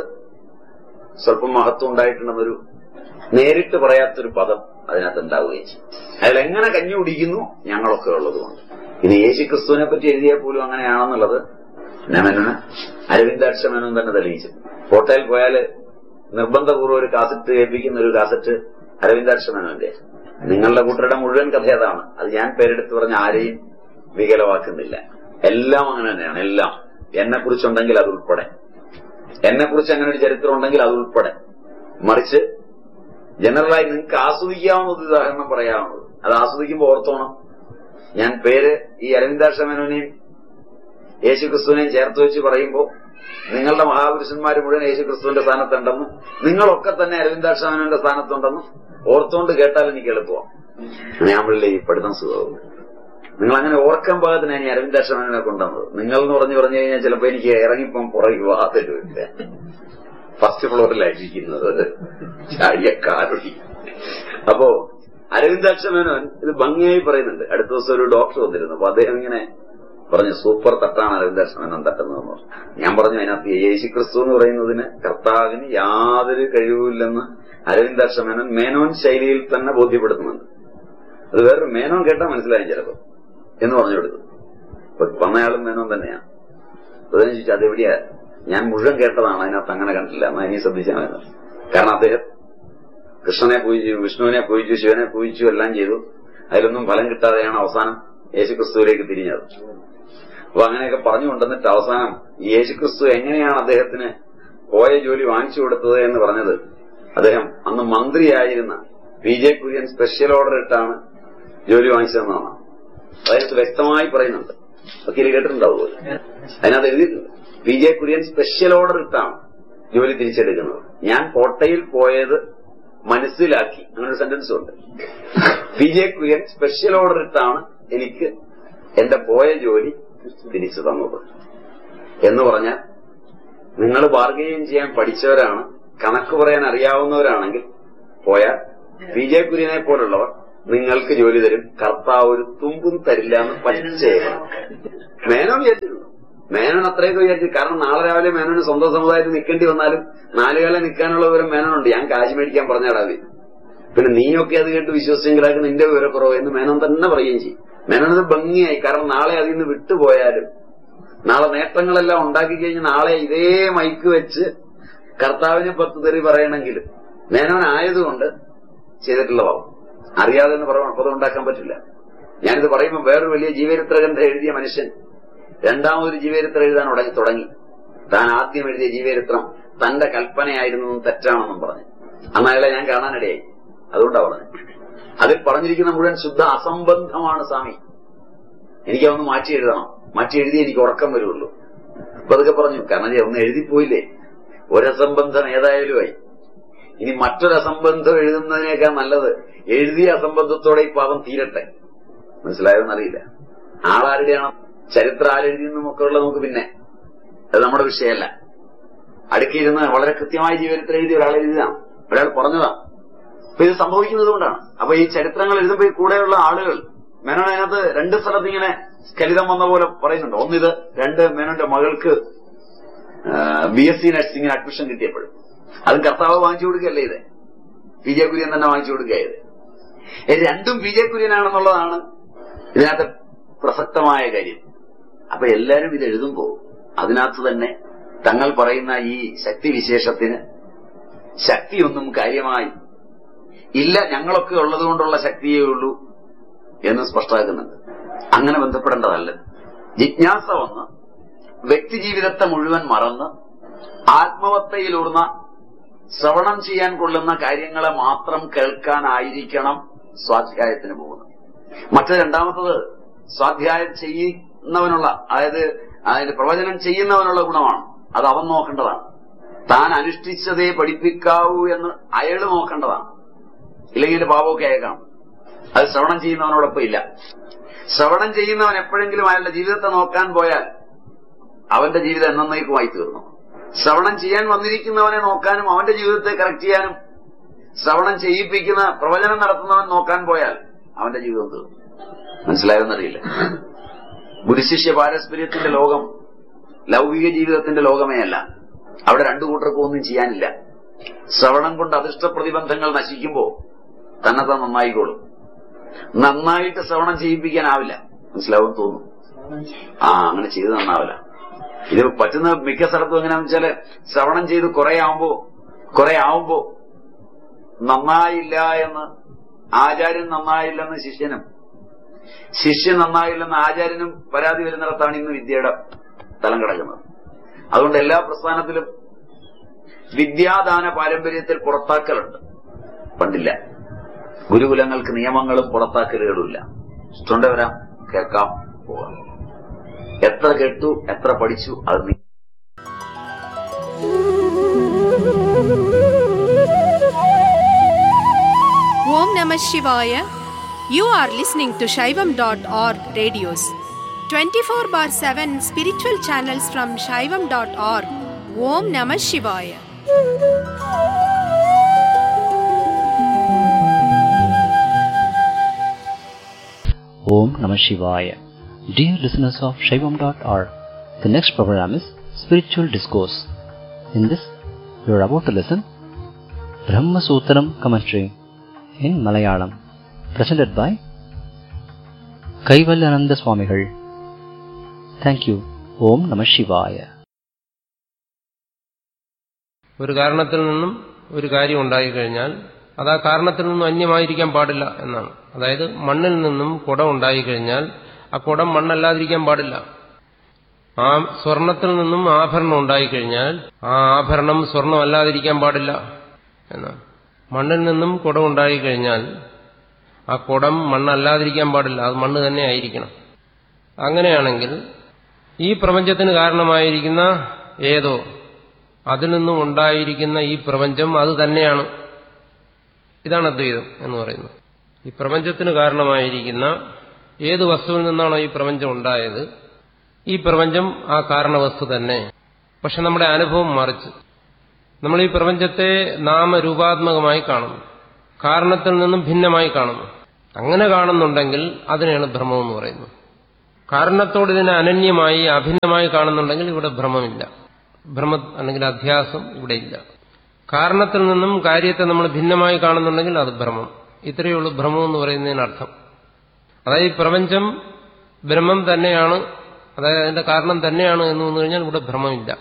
സ്വല്പം മഹത്വം ഉണ്ടായിട്ടുണ്ടെന്നൊരു നേരിട്ട് പറയാത്തൊരു പദം അതിനകത്ത് ഉണ്ടാവുകയും ചെയ്യും. അയാൾ എങ്ങനെ കഞ്ഞി കുടിക്കുന്നു ഞങ്ങളൊക്കെ ഉള്ളതുകൊണ്ട്. ഇത് യേശു ക്രിസ്തുവിനെ പറ്റി എഴുതിയാൽ പോലും അങ്ങനെയാണെന്നുള്ളത് മേനോന് അരവിന്ദാക്ഷ മേനോൻ തന്നെ തെളിയിച്ചു. കോട്ടയിൽ പോയാല് നിർബന്ധപൂർവ്വം ഒരു കാസറ്റ് കേൾപ്പിക്കുന്ന ഒരു കാസറ്റ് അരവിന്ദാക്ഷ മേനോന്റെ. നിങ്ങളുടെ കൂട്ടരുടെ മുഴുവൻ കഥ അതാണ്. അത് ഞാൻ പേരെടുത്ത് പറഞ്ഞ ആരെയും വികലമാക്കുന്നില്ല. എല്ലാം അങ്ങനെ തന്നെയാണ്. എല്ലാം എന്നെക്കുറിച്ചുണ്ടെങ്കിൽ അതുൾപ്പെടെ, എന്നെക്കുറിച്ച് അങ്ങനെ ഒരു ചരിത്രം ഉണ്ടെങ്കിൽ അതുൾപ്പെടെ. മറിച്ച് ജനറലായി നിങ്ങൾക്ക് ആസ്വദിക്കാവുന്ന ഒരു ഉദാഹരണം പറയാവുന്നത്, അത് ആസ്വദിക്കുമ്പോൾ ഓർത്തോണം. ഞാൻ പേര് ഈ അരവിന്ദാക്ഷ മേനോനെയും യേശു ക്രിസ്തുവിനെയും ചേർത്ത് വെച്ച് പറയുമ്പോൾ നിങ്ങളുടെ മഹാപുരുഷന്മാർ മുഴുവൻ യേശു ക്രിസ്തുവിന്റെ സ്ഥാനത്തുണ്ടെന്നും നിങ്ങളൊക്കെ തന്നെ അരവിന്ദാക്ഷ മേനോന്റെ സ്ഥാനത്തുണ്ടെന്നും ഓർത്തുകൊണ്ട് കേട്ടാൽ എനിക്ക് എളുപ്പമാണ്. ഞാമ്പിള്ളി ഈ പഠിത്തം സുഖവും. നിങ്ങൾ അങ്ങനെ ഓർക്കാൻ പാകത്തിന് ഞാൻ അരവിന്ദാക്ഷ മേനോനെ കൊണ്ടുവന്നത്. നിങ്ങൾ എന്ന് പറഞ്ഞു പറഞ്ഞു കഴിഞ്ഞാൽ ചിലപ്പോ എനിക്ക് ഇറങ്ങിപ്പം പുറകെ വാതില്ല. ഫസ്റ്റ് ഫ്ലോറിലായിരിക്കുന്നത് ചാടിയ കാലൊടി. അപ്പോ അരവിന്ദാക്ഷ മേനോൻ ഇത് ഭംഗിയായി പറയുന്നുണ്ട്. അടുത്ത ദിവസം ഒരു ഡോക്ടർ വന്നിരുന്നു. അപ്പൊ അദ്ദേഹം ഇങ്ങനെ പറഞ്ഞു, സൂപ്പർ തട്ടാണ് അരവിന്ദാക്ഷ മേനോൻ തട്ടുന്നതെന്ന് പറഞ്ഞു. ഞാൻ പറഞ്ഞു, അതിനകത്ത് യേശു ക്രിസ്തു എന്ന് പറയുന്നതിന് കർത്താവിന് യാതൊരു കഴിവുമില്ലെന്ന് അരവിന്ദാക്ഷ മേനോൻ മേനോൻ ശൈലിയിൽ തന്നെ ബോധ്യപ്പെടുത്തുന്നുണ്ട്. അത് വേറൊരു മേനോൻ കേട്ടാൽ മനസ്സിലായും ചിലപ്പോൾ എന്ന് പറഞ്ഞു കൊടുത്തു. അപ്പൊ വന്നയാളും മേനോൻ തന്നെയാണ്. അദ്ദേഹം ചോദിച്ചു, അതെവിടെയാ? ഞാൻ മുഴുവൻ കേട്ടതാണ്, അതിനകത്ത് അങ്ങനെ കണ്ടില്ല, എന്നാ ഇനി ശ്രദ്ധിച്ചാൽ മതി. കാരണം അദ്ദേഹം കൃഷ്ണനെ പൂജിച്ചു, വിഷ്ണുവിനെ പൂജിച്ചു, ശിവനെ പൂജിച്ചു, എല്ലാം ചെയ്തു. അതിലൊന്നും ഫലം കിട്ടാതെയാണ് അവസാനം യേശുക്രിസ്തുവിലേക്ക് തിരിഞ്ഞത്. അപ്പൊ അങ്ങനെയൊക്കെ പറഞ്ഞു കൊണ്ടുവന്നിട്ട് അവസാനം യേശുക്രിസ്തു എങ്ങനെയാണ് അദ്ദേഹത്തിന് പോയ ജോലി വാങ്ങിച്ചു കൊടുത്തത് എന്ന് പറഞ്ഞത്, അദ്ദേഹം അന്ന് മന്ത്രിയായിരുന്ന P J Kurian special order ഇട്ടാണ് ജോലി വാങ്ങിച്ചതെന്നാണ് അതിനകത്ത് വ്യക്തമായി പറയുന്നുണ്ട്. വക്കീൽ കേട്ടിട്ടുണ്ടാവുമോ? അതിനകത്ത് എഴുതിയിട്ടുണ്ട്, P J Kurian special order ഇട്ടാണ് ജോലി തിരിച്ചെടുക്കുന്നത്. ഞാൻ കോട്ടയിൽ പോയത് മനസ്സിലാക്കി, അങ്ങനെ ഒരു സെന്റൻസും ഉണ്ട്. P J Kurian special order ഇട്ടാണ് എനിക്ക് എന്റെ പോയ ജോലി തിരിച്ചു തന്നത് എന്ന് പറഞ്ഞാൽ, നിങ്ങൾ ബാർഗെയിൻ ചെയ്യാൻ പഠിച്ചവരാണ്, കണക്ക് പറയാൻ അറിയാവുന്നവരാണെങ്കിൽ പോയാൽ പി ജെ കുര്യനെ പോലുള്ളവർ നിങ്ങൾക്ക് ജോലി തരും, കർത്താവ് ഒരു തുമ്പും തരില്ല എന്ന് പഠിച്ചേക്കണം. മേനോൻ വിചാരിച്ചിരുന്നു. മേനോൻ അത്രയൊക്കെ വിചാരിച്ചു. കാരണം നാളെ രാവിലെ മേനോന് സ്വന്തം സമുദായത്തിൽ നിൽക്കേണ്ടി വന്നാലും നാലുകാലം നിൽക്കാനുള്ള വിവരം മേനോനുണ്ട്. ഞാൻ കാശ് മേടിക്കാൻ പറഞ്ഞാടാവേ, പിന്നെ നീയൊക്കെ അത് കേട്ട് വിശ്വസിച്ചെങ്കിലാക്കി നിന്റെ വിവരക്കുറവ് എന്ന് മേനോൻ തന്നെ പറയുകയും ചെയ്യും. മേനോനത് ഭംഗിയായി. കാരണം നാളെ അതിൽ നിന്ന് വിട്ടുപോയാലും, നാളെ നേട്ടങ്ങളെല്ലാം ഉണ്ടാക്കി കഴിഞ്ഞ് നാളെ ഇതേ മൈക്ക് വെച്ച് കർത്താവിനെ പത്ത് തെറി പറയണമെങ്കിലും മേനോൻ ആയതുകൊണ്ട് ചെയ്തിട്ടുള്ളതാവും. അറിയാതെ എന്ന് പറയാൻ പദം ഉണ്ടാക്കാൻ പറ്റില്ല. ഞാനിത് പറയുമ്പോൾ വേറൊരു വലിയ ജീവചരിത്രഗ്രന്ഥം എഴുതിയ മനുഷ്യൻ രണ്ടാമതൊരു ജീവചരിത്രം എഴുതാൻ ഉടങ്ങി തുടങ്ങി താൻ ആദ്യം എഴുതിയ ജീവചരിത്രം തന്റെ കൽപ്പനയായിരുന്നതും തെറ്റാണെന്നും പറഞ്ഞു. അന്ന് അയാളെ ഞാൻ കാണാനിടയായി. അതുകൊണ്ടാ പറഞ്ഞു, അതിൽ പറഞ്ഞിരിക്കുന്ന മുഴുവൻ ശുദ്ധ അസംബന്ധമാണ് സ്വാമി, എനിക്കതൊന്ന് മാറ്റി എഴുതണം, മാറ്റി എഴുതി എനിക്ക് ഉറക്കം വരുള്ളൂ. അപ്പൊ അതൊക്കെ പറഞ്ഞു. കാരണം ഒന്ന് എഴുതിപ്പോയില്ലേ, ഒരസംബന്ധം ഏതായാലുമായി. ഇനി മറ്റൊരസംബന്ധം എഴുതുന്നതിനേക്കാൾ നല്ലത് എഴുതിയ അസംബന്ധത്തോടെ ഈ പാപം തീരട്ടെ. മനസ്സിലായോന്നറിയില്ല. ആളാരുടെയാണ് ചരിത്രം ആരെഴുതിയെന്നും ഒക്കെ ഉള്ള നമുക്ക് പിന്നെ അത് നമ്മുടെ വിഷയമല്ല. അടുക്കിയിരുന്ന് വളരെ കൃത്യമായി ജീവചരിത്രം എഴുതി ഒരാൾ എഴുതിയതാണ്, ഒരാൾ പറഞ്ഞതാണ്. അപ്പൊ ഇത് സംഭവിക്കുന്നത് കൊണ്ടാണ്. അപ്പൊ ഈ ചരിത്രങ്ങൾ എഴുതുമ്പോൾ ഈ കൂടെയുള്ള ആളുകൾ, മേനോൻ അതിനകത്ത് രണ്ട് സ്ഥലത്ത് ഇങ്ങനെ സ്കലിതം വന്ന പോലെ പറയുന്നുണ്ട്. ഒന്നിത് രണ്ട് മേനോന്റെ മകൾക്ക് ബി എസ് സി നഴ്സിംഗിന് അഡ്മിഷൻ കിട്ടിയപ്പോഴും അതും കർത്താവ് വാങ്ങിച്ചു കൊടുക്കുകയല്ലേ, ഇത് പി ജെ കുര്യൻ തന്നെ വാങ്ങിച്ചു കൊടുക്കുകയത്. രണ്ടും പി ജെ കുര്യനാണെന്നുള്ളതാണ് ഇതിനകത്ത് പ്രസക്തമായ കാര്യം. അപ്പൊ എല്ലാരും ഇത് എഴുതുമ്പോ അതിനകത്ത് തന്നെ തങ്ങൾ പറയുന്ന ഈ ശക്തിവിശേഷത്തിന് ശക്തിയൊന്നും കാര്യമായി ഇല്ല, ഞങ്ങളൊക്കെ ഉള്ളതുകൊണ്ടുള്ള ശക്തിയേ ഉള്ളൂ എന്ന് സ്പഷ്ടമാക്കുന്നുണ്ട്. അങ്ങനെ ബന്ധപ്പെടേണ്ടതല്ല. ജിജ്ഞാസ വന്ന് വ്യക്തിജീവിതത്തെ മുഴുവൻ മറന്ന് ആത്മവത്തയിലൂർന്ന ശ്രവണം ചെയ്യാൻ കൊള്ളുന്ന കാര്യങ്ങളെ മാത്രം കേൾക്കാനായിരിക്കണം സ്വാധ്യായത്തിന് പോകുന്നത്. മറ്റു രണ്ടാമത്തത് സ്വാധ്യായം ചെയ്യുന്നവനുള്ള, അതായത് അതിന്റെ പ്രവചനം ചെയ്യുന്നവനുള്ള ഗുണമാണ്. അത് അവൻ നോക്കേണ്ടതാണ്. താൻ അനുഷ്ഠിച്ചതേ പഠിപ്പിക്കാവൂ എന്ന് അയാൾ നോക്കേണ്ടതാണ്. ഇല്ലെങ്കിൽ പാപമൊക്കെ അയക്കണം. അത് ശ്രവണം ചെയ്യുന്നവനോടൊപ്പം ഇല്ല. ശ്രവണം ചെയ്യുന്നവൻ എപ്പോഴെങ്കിലും അയാളുടെ ജീവിതത്തെ നോക്കാൻ പോയാൽ അവന്റെ ജീവിതം എന്നേക്കുമായി തീർന്നു. ശ്രവണം ചെയ്യാൻ വന്നിരിക്കുന്നവനെ നോക്കാനും അവന്റെ ജീവിതത്തെ കറക്റ്റ് ചെയ്യാനും ശ്രവണം ചെയ്യിപ്പിക്കുന്ന പ്രവചനം നടത്തുന്നവൻ നോക്കാൻ പോയാൽ അവന്റെ ജീവിതം തീർന്നു. മനസ്സിലായെന്നറിയില്ല. ഗുരുശിഷ്യ പാരസ്പര്യത്തിന്റെ ലോകം ലൗകിക ജീവിതത്തിന്റെ ലോകമേ അല്ല. അവിടെ രണ്ടു കൂട്ടർക്കും ഒന്നും ചെയ്യാനില്ല. ശ്രവണം കൊണ്ട് അധിഷ്ഠ പ്രതിബന്ധങ്ങൾ നശിക്കുമ്പോ തന്നെത്താൻ നന്നായിക്കോളും. നന്നായിട്ട് ശ്രവണം ചെയ്യിപ്പിക്കാനാവില്ല. മനസ്സിലാവും തോന്നുന്നു. ആ അങ്ങനെ ചെയ്ത് നന്നാവില്ല. ഇത് പറ്റുന്ന മിക്ക സ്ഥലത്തും എങ്ങനെയാന്ന് വെച്ചാല് ശ്രവണം ചെയ്ത് കുറെ ആവുമ്പോ കുറെ ആവുമ്പോ നന്നായില്ല എന്ന് ആചാര്യൻ നന്നായില്ലെന്ന് ശിഷ്യനും, ശിഷ്യൻ നന്നായില്ലെന്ന് ആചാര്യനും പരാതി വരുന്നിടത്താണ് ഇന്ന് വിദ്യയുടെ തലം കിടക്കുന്നത്. അതുകൊണ്ട് എല്ലാ പ്രസ്ഥാനത്തിലും വിദ്യാദാന പാരമ്പര്യത്തിൽ പുറത്താക്കലുണ്ട്. പണ്ടില്ല. ഗുരുകുലങ്ങൾക്ക് നിയമങ്ങളും പുറത്താക്കലുകളുമില്ല. ഇഷ്ടമുണ്ട് വരാം, കേൾക്കാം, പോകാം. എത്ര കേട്ടു, എത്ര പഠിച്ചു, അത് നീ. Om Namah Shivaya. You are listening to Shaivam dot org radios. twenty-four bar seven spiritual channels from Shaivam dot org. Om Namah Shivaya. Om Namah Shivaya. Dear listeners of Shaivam dot org, the next program is Spiritual Discourse. In this, you are about to listen Brahma Sutram commentary in Malayalam, presented by Kaivalyananda Swamigal. Thank you. Om Namah Shivaya. ഒരു കാരണത്തിൽ നിന്നും ഒരു കാര്യം ഉണ്ടായിക്കഴിഞ്ഞാൽ അത് ആ കാരണത്തിൽ നിന്നും അന്യമായിരിക്കാൻ പാടില്ല എന്നാണ്. അതായത് മണ്ണിൽ നിന്നും കുടം ഉണ്ടായിക്കഴിഞ്ഞാൽ ആ കുടം മണ്ണല്ലാതിരിക്കാൻ പാടില്ല. ആ സ്വർണത്തിൽ നിന്നും ആഭരണം ഉണ്ടായിക്കഴിഞ്ഞാൽ ആ ആഭരണം സ്വർണമല്ലാതിരിക്കാൻ പാടില്ല എന്നാണ്. മണ്ണിൽ നിന്നും കുടം ഉണ്ടായിക്കഴിഞ്ഞാൽ ആ കുടം മണ്ണല്ലാതിരിക്കാൻ പാടില്ല, അത് മണ്ണ് തന്നെ ആയിരിക്കണം. അങ്ങനെയാണെങ്കിൽ ഈ പ്രപഞ്ചത്തിന് കാരണമായിരിക്കുന്ന ഏതോ അതിൽ നിന്നും ഉണ്ടായിരിക്കുന്ന ഈ പ്രപഞ്ചം അത് തന്നെയാണ്. ഇതാണ് അദ്വൈതം എന്ന് പറയുന്നത്. ഈ പ്രപഞ്ചത്തിന് കാരണമായിരിക്കുന്ന ഏത് വസ്തുവിൽ നിന്നാണോ ഈ പ്രപഞ്ചം ഉണ്ടായത്, ഈ പ്രപഞ്ചം ആ കാരണവസ്തു തന്നെ. പക്ഷെ നമ്മുടെ അനുഭവം മറിച്ച് നമ്മൾ ഈ പ്രപഞ്ചത്തെ നാമരൂപാത്മകമായി കാണുന്നു, കാരണത്തിൽ നിന്നും ഭിന്നമായി കാണുന്നു. അങ്ങനെ കാണുന്നുണ്ടെങ്കിൽ അതിനെയാണ് ഭ്രമം എന്ന് പറയുന്നത്. കാരണത്തോട് ഇതിനെ അനന്യമായി അഭിന്നമായി കാണുന്നുണ്ടെങ്കിൽ ഇവിടെ ഭ്രമമില്ല, ഭ്രമ അല്ലെങ്കിൽ അധ്യാസം ഇവിടെ ഇല്ല. കാരണത്തിൽ നിന്നും കാര്യത്തെ നമ്മൾ ഭിന്നമായി കാണുന്നുണ്ടെങ്കിൽ അത് ഭ്രമം. ഇത്രയേ ഉള്ളൂ ഭ്രമം എന്ന് പറയുന്നതിനർത്ഥം. അതായത് ഈ പ്രപഞ്ചം ബ്രഹ്മം തന്നെയാണ്, അതായത് അതിന്റെ കാരണം തന്നെയാണ് എന്ന് വന്നു കഴിഞ്ഞാൽ ഇവിടെ ഭ്രമമില്ല.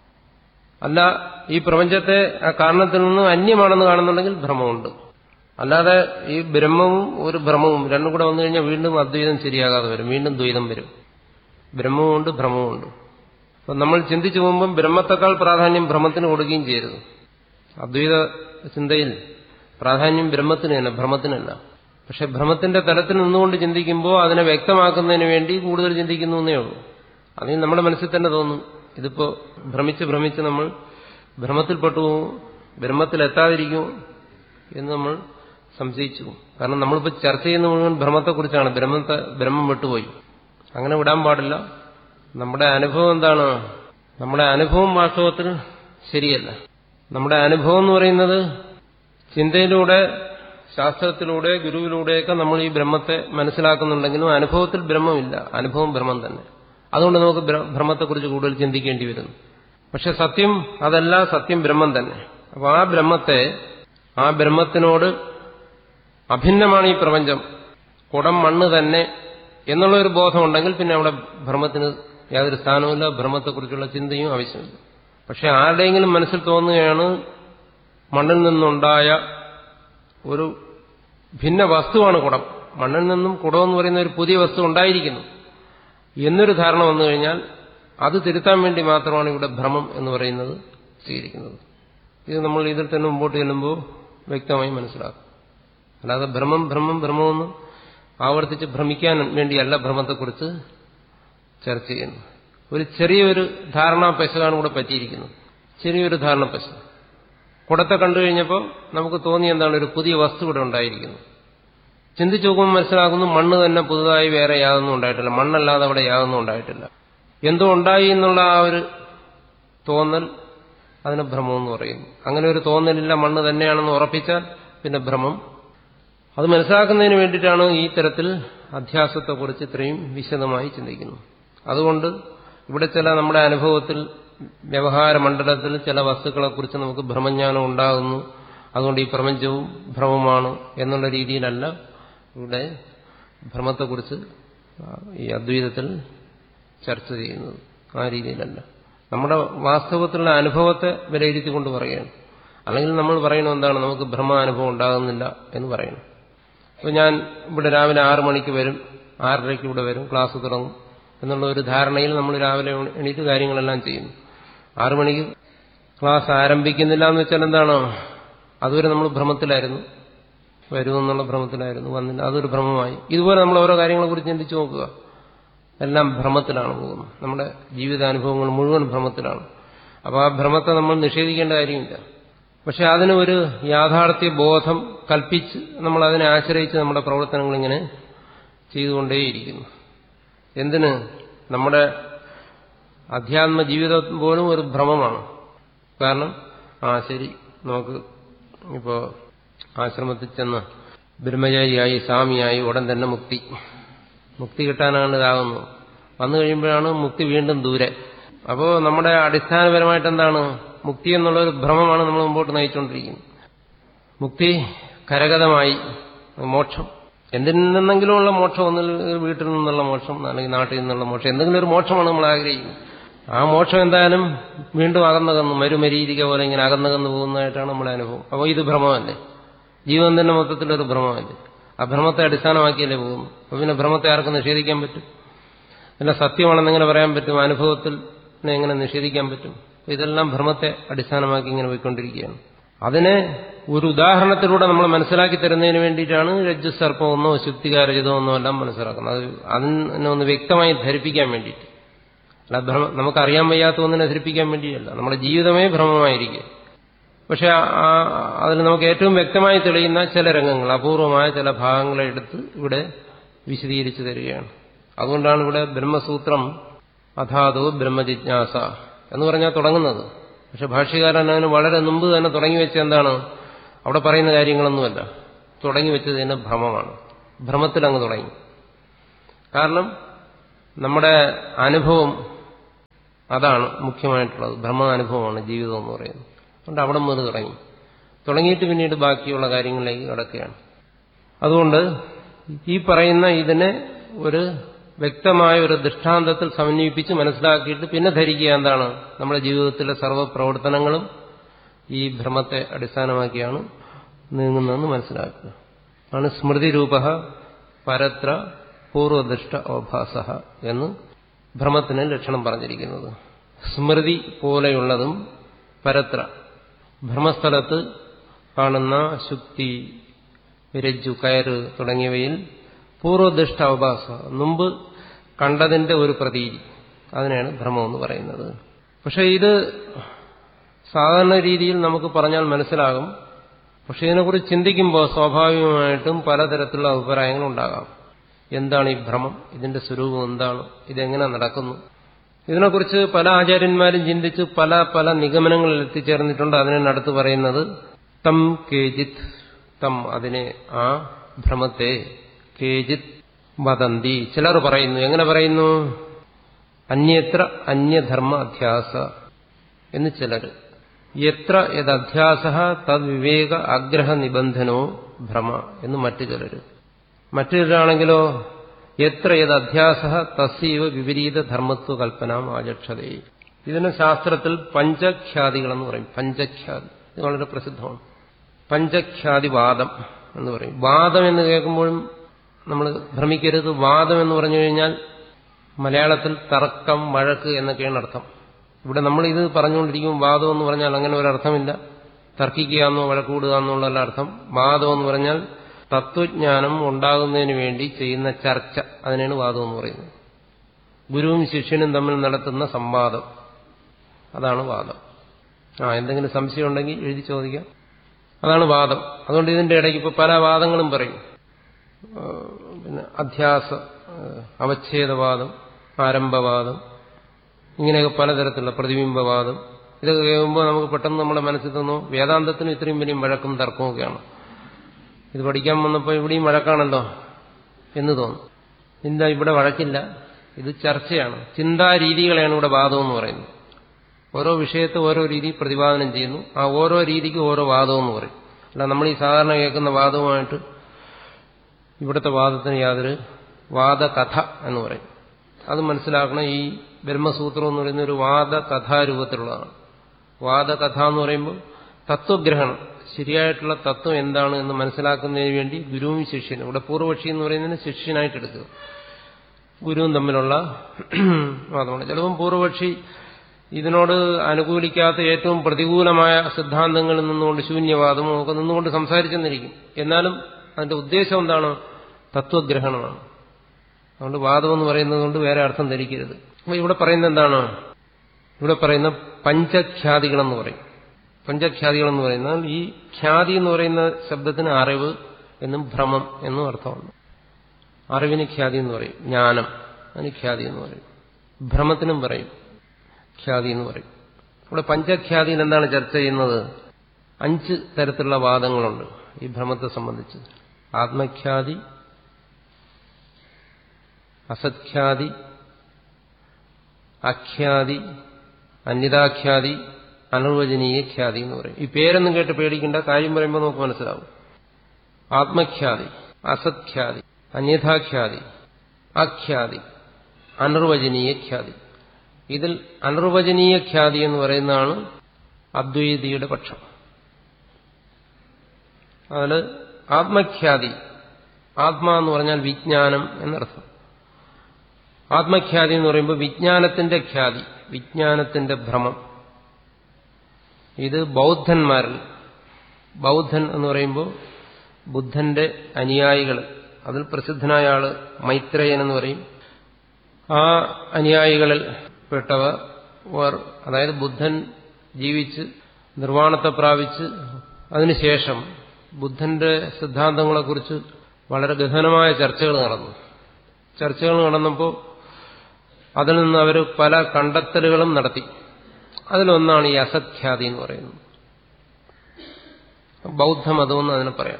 അല്ല, ഈ പ്രപഞ്ചത്തെ ആ കാരണത്തിൽ നിന്നും അന്യമാണെന്ന് കാണുന്നുണ്ടെങ്കിൽ ഭ്രമമുണ്ട്. അല്ലാതെ ഈ ബ്രഹ്മവും ഒരു ഭ്രമവും രണ്ടും കൂടെ വന്നു കഴിഞ്ഞാൽ വീണ്ടും അദ്വൈതം ശരിയാകാതെ വരും, വീണ്ടും ദ്വൈതം വരും. ബ്രഹ്മവുമുണ്ട് ഭ്രമവുമുണ്ട്. അപ്പം നമ്മൾ ചിന്തിച്ചു പോകുമ്പം ബ്രഹ്മത്തെക്കാൾ പ്രാധാന്യം ഭ്രമത്തിന് കൊടുക്കുകയും ചെയ്യരുത്. അദ്വൈത ചിന്തയിൽ പ്രാധാന്യം ബ്രഹ്മത്തിന് തന്നെ, ഭ്രമത്തിനല്ല. പക്ഷെ ഭ്രമത്തിന്റെ തലത്തിൽ നിന്നുകൊണ്ട് ചിന്തിക്കുമ്പോൾ അതിനെ വ്യക്തമാക്കുന്നതിന് വേണ്ടി കൂടുതൽ ചിന്തിക്കുന്നു എന്നേ ഉള്ളൂ. അതിന് നമ്മുടെ മനസ്സിൽ തന്നെ തോന്നും ഇതിപ്പോ ഭ്രമിച്ച് ഭ്രമിച്ച് നമ്മൾ ഭ്രമത്തിൽപ്പെട്ടു പോകും, ബ്രഹ്മത്തിലെത്താതിരിക്കും എന്ന് നമ്മൾ സംശയിച്ചു പോകും. കാരണം നമ്മളിപ്പോൾ ചർച്ച ചെയ്യുന്ന മുഴുവൻ ഭ്രമത്തെക്കുറിച്ചാണ്. ബ്രഹ്മത്തെ ബ്രഹ്മം വിട്ടുപോയി. അങ്ങനെ വിടാൻ പാടില്ല. നമ്മുടെ അനുഭവം എന്താണ്? നമ്മുടെ അനുഭവം വാസ്തവത്തിൽ ശരിയല്ല. നമ്മുടെ അനുഭവം എന്ന് പറയുന്നത് ചിന്തയിലൂടെ, ശാസ്ത്രത്തിലൂടെ, ഗുരുവിലൂടെയൊക്കെ നമ്മൾ ഈ ബ്രഹ്മത്തെ മനസ്സിലാക്കുന്നുണ്ടെങ്കിലും അനുഭവത്തിൽ ബ്രഹ്മമില്ല, അനുഭവം ബ്രഹ്മം തന്നെ. അതുകൊണ്ട് നമുക്ക് ഭ്രമത്തെക്കുറിച്ച് കൂടുതൽ ചിന്തിക്കേണ്ടി വരുന്നു. പക്ഷെ സത്യം അതല്ല, സത്യം ബ്രഹ്മം തന്നെ. അപ്പോൾ ആ ബ്രഹ്മത്തെ, ആ ബ്രഹ്മത്തിനോട് അഭിന്നമാണ് ഈ പ്രപഞ്ചം, കുടം മണ്ണ് തന്നെ എന്നുള്ള ഒരു ബോധമുണ്ടെങ്കിൽ പിന്നെ അവിടെ ഭ്രമത്തിന് യാതൊരു സ്ഥാനവുമില്ല, ഭ്രമത്തെക്കുറിച്ചുള്ള ചിന്തയും ആവശ്യമില്ല. പക്ഷെ ആരുടെയെങ്കിലും മനസ്സിൽ തോന്നുകയാണ് മണ്ണിൽ നിന്നുണ്ടായ ഒരു ഭിന്ന വസ്തുവാണ് കുടം, മണ്ണിൽ നിന്നും കുടം എന്ന് പറയുന്ന ഒരു പുതിയ വസ്തു ഉണ്ടായിരിക്കുന്നു എന്നൊരു ധാരണ വന്നു കഴിഞ്ഞാൽ അത് തിരുത്താൻ വേണ്ടി മാത്രമാണ് ഇവിടെ ഭ്രമം എന്ന് പറയുന്നത് സ്വീകരിക്കുന്നത്. ഇത് നമ്മൾ ഇതിൽ തന്നെ മുമ്പോട്ട് ചെല്ലുമ്പോൾ വ്യക്തമായി മനസ്സിലാക്കും. അല്ലാതെ ഭ്രമം ഭ്രമം ഭ്രമമൊന്നും ആവർത്തിച്ച് ഭ്രമിക്കാൻ വേണ്ടിയല്ല ഭ്രമത്തെക്കുറിച്ച് ചർച്ച ചെയ്യുന്നു. ഒരു ചെറിയൊരു ധാരണാ പെശകാണ് ഇവിടെ പറ്റിയിരിക്കുന്നത്. ചെറിയൊരു ധാരണ പെശ. കുടത്തെ കണ്ടു കഴിഞ്ഞപ്പോൾ നമുക്ക് തോന്നി എന്താണ്, ഒരു പുതിയ വസ്തു ഇവിടെ ഉണ്ടായിരിക്കുന്നു. ചിന്തിച്ചു നോക്കുമ്പോൾ മനസ്സിലാക്കുന്നു മണ്ണ് തന്നെ പുതുതായി വേറെ യാതൊന്നും ഉണ്ടായിട്ടില്ല, മണ്ണല്ലാതെ അവിടെ യാതൊന്നും ഉണ്ടായിട്ടില്ല. എന്തോ ഉണ്ടായി എന്നുള്ള ആ ഒരു തോന്നൽ, അതിന് ഭ്രമം എന്ന് പറയുന്നു. അങ്ങനെ ഒരു തോന്നലില്ല, മണ്ണ് തന്നെയാണെന്ന് ഉറപ്പിച്ചാൽ പിന്നെ ഭ്രമം. അത് മനസ്സിലാക്കുന്നതിന് വേണ്ടിയിട്ടാണ് ഈ തരത്തിൽ അധ്യാസത്തെക്കുറിച്ച് ഇത്രയും വിശദമായി ചിന്തിക്കുന്നത്. അതുകൊണ്ട് ഇവിടെ ചില നമ്മുടെ അനുഭവത്തിൽ, വ്യവഹാര മണ്ഡലത്തിൽ ചില വസ്തുക്കളെക്കുറിച്ച് നമുക്ക് ഭ്രമജ്ഞാനം ഉണ്ടാകുന്നു, അതുകൊണ്ട് ഈ പ്രപഞ്ചവും ഭ്രമമാണ് എന്നുള്ള രീതിയിലല്ല ഇവിടെ ഭ്രമത്തെക്കുറിച്ച് ഈ അദ്വൈതത്തിൽ ചർച്ച ചെയ്യുന്നത്. ആ രീതിയിലല്ല, നമ്മുടെ വാസ്തവത്തിലുള്ള അനുഭവത്തെ വിലയിരുത്തിക്കൊണ്ട് പറയുകയാണ്. അല്ലെങ്കിൽ നമ്മൾ പറയണം എന്താണ്, നമുക്ക് ഭ്രമാനുഭവം ഉണ്ടാകുന്നില്ല എന്ന് പറയണം. അപ്പോൾ ഞാൻ ഇവിടെ രാവിലെ ആറു മണിക്ക് വരും, ആറരയ്ക്ക് ഇവിടെ വരും, ക്ലാസ് തുടങ്ങും എന്നുള്ള ഒരു ധാരണയിൽ നമ്മൾ രാവിലെ എണീറ്റ് കാര്യങ്ങളെല്ലാം ചെയ്യുന്നു. ആറു മണിക്ക് ക്ലാസ് ആരംഭിക്കുന്നില്ല എന്ന് വെച്ചാൽ എന്താണ്, അതുവരെ നമ്മൾ ഭ്രമത്തിലായിരുന്നു, വരുമെന്നുള്ള ഭ്രമത്തിലായിരുന്നു, വന്നില്ല, അതൊരു ഭ്രമമായി. ഇതുപോലെ നമ്മൾ ഓരോ കാര്യങ്ങളെക്കുറിച്ച് ചിന്തിച്ചു നോക്കുക, എല്ലാം ഭ്രമത്തിലാണ് പോകുന്നത്. നമ്മുടെ ജീവിതാനുഭവങ്ങൾ മുഴുവൻ ഭ്രമത്തിലാണ്. അപ്പോൾ ആ ഭ്രമത്തെ നമ്മൾ നിഷേധിക്കേണ്ട കാര്യമില്ല. പക്ഷെ അതിന് ഒരു യാഥാർത്ഥ്യ ബോധം കൽപ്പിച്ച് നമ്മൾ അതിനെ ആശ്രയിച്ച് നമ്മുടെ പ്രവർത്തനങ്ങൾ ഇങ്ങനെ ചെയ്തുകൊണ്ടേയിരിക്കുന്നു. എന്തിന്? നമ്മുടെ അധ്യാത്മ ജീവിതം പോലും ഒരു ഭ്രമമാണ്. കാരണം ആ ശരി, നമുക്ക് ഇപ്പോൾ ആശ്രമത്തിൽ ചെന്ന് ബ്രഹ്മചാരിയായി സ്വാമിയായി ഉടൻ തന്നെ മുക്തി മുക്തി കിട്ടാനാണ് ഇതാകുന്നത്. വന്നു കഴിയുമ്പോഴാണ് മുക്തി വീണ്ടും ദൂരെ. അപ്പോൾ നമ്മുടെ അടിസ്ഥാനപരമായിട്ട് എന്താണ്? മുക്തി എന്നുള്ളൊരു ഭ്രമമാണ് നമ്മൾ മുമ്പോട്ട് നയിച്ചുകൊണ്ടിരിക്കുന്നത്. മുക്തി കരഗതമായി, മോക്ഷം, എന്തിൽ നിന്നെങ്കിലുമുള്ള മോക്ഷം, ഒന്നിൽ വീട്ടിൽ നിന്നുള്ള മോക്ഷം, അല്ലെങ്കിൽ നാട്ടിൽ നിന്നുള്ള മോക്ഷം, എന്തെങ്കിലും ഒരു മോക്ഷമാണ് നമ്മൾ ആഗ്രഹിക്കുന്നത്. ആ മോക്ഷം എന്തായാലും വീണ്ടും അകന്നകന്നു മരുമരീതിക പോലെ ഇങ്ങനെ അകന്നകന്നു പോകുന്നതായിട്ടാണ് നമ്മുടെ അനുഭവം. അപ്പോൾ ഇത് ഭ്രമമല്ലേ? ജീവൻ തന്നെ മൊത്തത്തിലൊരു ഭ്രമമല്ലേ? ആ ഭ്രമത്തെ അടിസ്ഥാനമാക്കിയല്ലേ പോകുന്നു. അപ്പോൾ പിന്നെ ഭ്രമത്തെ ആർക്കും നിഷേധിക്കാൻ പറ്റും? അല്ല, സത്യമാണെന്ന് എങ്ങനെ പറയാൻ പറ്റും? അനുഭവത്തിൽ എങ്ങനെ നിഷേധിക്കാൻ പറ്റും? ഇതെല്ലാം ഭ്രമത്തെ അടിസ്ഥാനമാക്കി ഇങ്ങനെ പോയിക്കൊണ്ടിരിക്കുകയാണ്. അതിനെ ഒരു ഉദാഹരണത്തിലൂടെ നമ്മൾ മനസ്സിലാക്കി തരുന്നതിന് വേണ്ടിയിട്ടാണ് രജ്ജു സർപ്പമെന്നോ ശുദ്ധികാരജിതമെന്നോ എല്ലാം മനസ്സിലാക്കുന്നത്. അത് അതിനെ ഒന്ന് വ്യക്തമായി ധരിപ്പിക്കാൻ വേണ്ടിയിട്ട്. അല്ല, ഭ്രമം നമുക്കറിയാൻ വയ്യാത്ത ഒന്നിനെ ധരിപ്പിക്കാൻ വേണ്ടിയല്ല. നമ്മുടെ ജീവിതമേ ഭ്രമമായിരിക്കും. പക്ഷെ അതിൽ നമുക്ക് ഏറ്റവും വ്യക്തമായി തെളിയുന്ന ചില രംഗങ്ങൾ, അപൂർവമായ ചില ഭാഗങ്ങളെ എടുത്ത് ഇവിടെ വിശദീകരിച്ചു തരികയാണ്. അതുകൊണ്ടാണ് ഇവിടെ ബ്രഹ്മസൂത്രം അഥാതോ ബ്രഹ്മജിജ്ഞാസ എന്ന് പറഞ്ഞാൽ തുടങ്ങുന്നത്. പക്ഷെ ഭാഷ്യകാരൻ അതിന് വളരെ മുമ്പ് തന്നെ തുടങ്ങി വെച്ച എന്താണ്? അവിടെ പറയുന്ന കാര്യങ്ങളൊന്നുമല്ല. തുടങ്ങി വെച്ചത് തന്നെ ഭ്രമമാണ്. ഭ്രമത്തിലങ്ങ് തുടങ്ങി. കാരണം നമ്മുടെ അനുഭവം അതാണ് മുഖ്യമായിട്ടുള്ളത്. ബ്രഹ്മാനുഭവമാണ് ജീവിതം എന്ന് പറയുന്നത്. അതുകൊണ്ട് അവിടെ മുതൽ തുടങ്ങി. തുടങ്ങിയിട്ട് പിന്നീട് ബാക്കിയുള്ള കാര്യങ്ങളിലേക്ക് കടക്കുകയാണ്. അതുകൊണ്ട് ഈ പറയുന്ന ഇതിനെ ഒരു വ്യക്തമായ ഒരു ദൃഷ്ടാന്തത്തിൽ സമന്വയിപ്പിച്ച് മനസ്സിലാക്കിയിട്ട് പിന്നെ ധരിക്കുക എന്താണ്? നമ്മുടെ ജീവിതത്തിലെ സർവ്വപ്രവർത്തനങ്ങളും ഈ ഭ്രമത്തെ അടിസ്ഥാനമാക്കിയാണ് നീങ്ങുന്നതെന്ന് മനസ്സിലാക്കുക. ആണ് സ്മൃതിരൂപ പരത്ര പൂർവദൃഷ്ട അവഭാസ എന്ന് ഭ്രമത്തിന് ലക്ഷണം പറഞ്ഞിരിക്കുന്നത്. സ്മൃതി പോലെയുള്ളതും പരത്ര ഭ്രമസ്ഥലത്ത് കാണുന്ന ശുക്തി, രജ്ജു, കയറ് തുടങ്ങിയവയിൽ പൂർവദൃഷ്ട അവഭാസ മുമ്പ് കണ്ടതിന്റെ ഒരു പ്രതീതി, അതിനാണ് ഭ്രമമെന്ന് പറയുന്നത്. പക്ഷെ ഇത് സാധാരണ രീതിയിൽ നമുക്ക് പറഞ്ഞാൽ മനസ്സിലാകും. പക്ഷെ ഇതിനെക്കുറിച്ച് ചിന്തിക്കുമ്പോൾ സ്വാഭാവികമായിട്ടും പലതരത്തിലുള്ള അഭിപ്രായങ്ങളുണ്ടാകാം. എന്താണ് ഈ ഭ്രമം? ഇതിന്റെ സ്വരൂപം എന്താണ്? ഇതെങ്ങനെ നടക്കുന്നു? ഇതിനെക്കുറിച്ച് പല ആചാര്യന്മാരും ചിന്തിച്ച് പല പല നിഗമനങ്ങളിൽ എത്തിച്ചേർന്നിട്ടുണ്ട്. അതിനാണ് അടുത്ത് പറയുന്നത് തം കേജിത്, തം അതിനെ, ആ ഭ്രമത്തെ, കേജിത് വദന്തി, ചിലർ പറയുന്നു. എങ്ങനെ പറയുന്നു? അന്യത്ര അന്യധർമ്മ അധ്യാസ എന്ന് ചിലർ. എത്ര യദധ്യാസ തദ് വിവേക ആഗ്രഹ നിബന്ധനോ ഭ്രമ എന്ന് മറ്റു ചിലർ. മറ്റു ചിലരാണെങ്കിലോ എത്ര യദധ്യാസ തസ്സീവ വിപരീത ധർമ്മത്വ കൽപ്പനാം ആചക്ഷതേ. ഇതിന് ശാസ്ത്രത്തിൽ പഞ്ചഖ്യാതികളെന്ന് പറയും. പഞ്ചഖ്യാതി ഇത് വളരെ പ്രസിദ്ധമാണ്. പഞ്ചഖ്യാതിവാദം എന്ന് പറയും. വാദം എന്ന് കേൾക്കുമ്പോഴും നമ്മൾ ഭ്രമിക്കരുത്. വാദം എന്ന് പറഞ്ഞു കഴിഞ്ഞാൽ മലയാളത്തിൽ തർക്കം, വഴക്ക് എന്നൊക്കെയാണ് അർത്ഥം. ഇവിടെ നമ്മൾ ഇത് പറഞ്ഞുകൊണ്ടിരിക്കും വാദം എന്ന് പറഞ്ഞാൽ അങ്ങനെ ഒരർത്ഥമില്ല. തർക്കിക്കുക എന്നോ വഴക്ക് കൂടുക എന്നുള്ള അർത്ഥം. വാദം എന്ന് പറഞ്ഞാൽ തത്വജ്ഞാനം ഉണ്ടാകുന്നതിന് വേണ്ടി ചെയ്യുന്ന ചർച്ച, അതിനാണ് വാദം എന്ന് പറയുന്നത്. ഗുരുവും ശിഷ്യനും തമ്മിൽ നടത്തുന്ന സംവാദം, അതാണ് വാദം. ആ എന്തെങ്കിലും സംശയം ഉണ്ടെങ്കിൽ എഴുതി ചോദിക്കാം. അതാണ് വാദം. അതുകൊണ്ട് ഇതിന്റെ ഇടയ്ക്ക് ഇപ്പോൾ പല വാദങ്ങളും പറയും. പിന്നെ അധ്യാസ, അവച്ഛേദവാദം, ആരംഭവാദം, ഇങ്ങനെയൊക്കെ പലതരത്തിലുള്ള പ്രതിബിംബവാദം. ഇതൊക്കെ കേൾക്കുമ്പോൾ നമുക്ക് പെട്ടെന്ന് നമ്മുടെ മനസ്സിൽ തോന്നും വേദാന്തത്തിന് ഇത്രയും വലിയ വഴക്കും തർക്കവും ഒക്കെയാണ്. ഇത് പഠിക്കാൻ വന്നപ്പോൾ ഇവിടെയും വഴക്കാണല്ലോ എന്ന് തോന്നും. എന്താ ഇവിടെ വഴക്കില്ല, ഇത് ചർച്ചയാണ്. ചിന്താരീതികളെയാണ് ഇവിടെ വാദം എന്ന് പറയുന്നത്. ഓരോ വിഷയത്തെ ഓരോ രീതി പ്രതിപാദനം ചെയ്യുന്നു. ആ ഓരോ രീതിക്ക് ഓരോ വാദം എന്ന് പറയും. അല്ല നമ്മൾ ഈ സാധാരണ കേൾക്കുന്ന വാദവുമായിട്ട് ഇവിടുത്തെ വാദത്തിന് യാതൊരു വാദകഥ എന്ന് പറയും. അത് മനസ്സിലാക്കണം. ഈ ബ്രഹ്മസൂത്രം എന്ന് പറയുന്ന ഒരു വാദകഥാരൂപത്തിലുള്ളതാണ്. വാദകഥ എന്ന് പറയുമ്പോൾ തത്വഗ്രഹണം, ശരിയായിട്ടുള്ള തത്വം എന്താണ് എന്ന് മനസ്സിലാക്കുന്നതിന് വേണ്ടി ഗുരുവും ശിഷ്യനും, ഇവിടെ പൂർവപക്ഷി എന്ന് പറയുന്നതിന് ശിഷ്യനായിട്ട് എടുക്കുക, ഗുരുവും തമ്മിലുള്ള വാദമാണ്. ചിലപ്പം പൂർവപക്ഷി ഇതിനോട് അനുകൂലിക്കാത്ത ഏറ്റവും പ്രതികൂലമായ സിദ്ധാന്തങ്ങളിൽ നിന്നുകൊണ്ട് ശൂന്യവാദമോ ഒക്കെ നിന്നുകൊണ്ട് സംസാരിച്ചെന്നിരിക്കും. എന്നാലും അതിന്റെ ഉദ്ദേശം എന്താണ്? തത്വഗ്രഹണമാണ്. അതുകൊണ്ട് വാദം എന്ന് പറയുന്നത് കൊണ്ട് വേറെ അർത്ഥം ധരിക്കരുത്. അപ്പൊ ഇവിടെ പറയുന്നത് എന്താണ്? ഇവിടെ പറയുന്ന പഞ്ചഖ്യാതികളെന്ന് പറയും. പഞ്ചഖ്യാതികളെന്ന് പറയുന്നത് ഈ ഖ്യാതി എന്ന് പറയുന്ന ശബ്ദത്തിന് അറിവ് എന്നും ഭ്രമം എന്നും അർത്ഥമാണ്. അറിവിന് ഖ്യാതി എന്ന് പറയും, ജ്ഞാനം അതിന് ഖ്യാതി എന്ന് പറയും, ഭ്രമത്തിനും പറയും ഖ്യാതി എന്ന് പറയും. ഇവിടെ പഞ്ചഖ്യാതിയിൽ എന്താണ് ചർച്ച ചെയ്യുന്നത്? അഞ്ച് തരത്തിലുള്ള വാദങ്ങളുണ്ട് ഈ ഭ്രമത്തെ സംബന്ധിച്ച്. ആത്മഖ്യാതി, അസത്ഖ്യാതി, അഖ്യാതി, അന്യതാഖ്യാതി, അനിർവചനീയ ഖ്യാതി എന്ന് പറയും. ഈ പേരൊന്നും കേട്ട് പേടിക്കേണ്ട, കാര്യം പറയുമ്പോൾ നമുക്ക് മനസ്സിലാവും. ആത്മഖ്യാതി, അസത്ഖ്യാതി, അന്യഥാഖ്യാതി, അഖ്യാതി, അനിർവചനീയ ഖ്യാതി. ഇതിൽ അനിർവചനീയ ഖ്യാതി എന്ന് പറയുന്നതാണ് അദ്വൈതിയുടെ പക്ഷം. അതിൽ ആത്മഖ്യാതി, ആത്മാ എന്ന് പറഞ്ഞാൽ വിജ്ഞാനം എന്നർത്ഥം. ആത്മഖ്യാതി എന്ന് പറയുമ്പോൾ വിജ്ഞാനത്തിന്റെ ഖ്യാതി, വിജ്ഞാനത്തിന്റെ ഭ്രമം. ഇത് ബൗദ്ധന്മാരിൽ, ബൗദ്ധൻ എന്ന് പറയുമ്പോൾ ബുദ്ധന്റെ അനുയായികൾ, അതിൽ പ്രസിദ്ധനായ ആള് മൈത്രേയൻ എന്ന് പറയും. ആ അനുയായികളിൽ പെട്ടവർ, അതായത് ബുദ്ധൻ ജീവിച്ച് നിർവ്വാണത്തെ പ്രാപിച്ച് അതിനുശേഷം ബുദ്ധന്റെ സിദ്ധാന്തങ്ങളെക്കുറിച്ച് വളരെ ഗഹനമായ ചർച്ചകൾ നടന്നു. ചർച്ചകൾ നടന്നപ്പോൾ അതിൽ നിന്ന് അവർ പല കണ്ടെത്തലുകളും നടത്തി. അതിലൊന്നാണ് ഈ അസത്ഖ്യാതി എന്ന് പറയുന്നത്. ബൗദ്ധമതമെന്ന് അതിനെ പറയാം.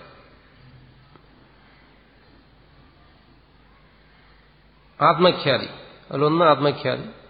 ആത്മഖ്യാതി, അതിലൊന്ന് ആത്മഖ്യാതി.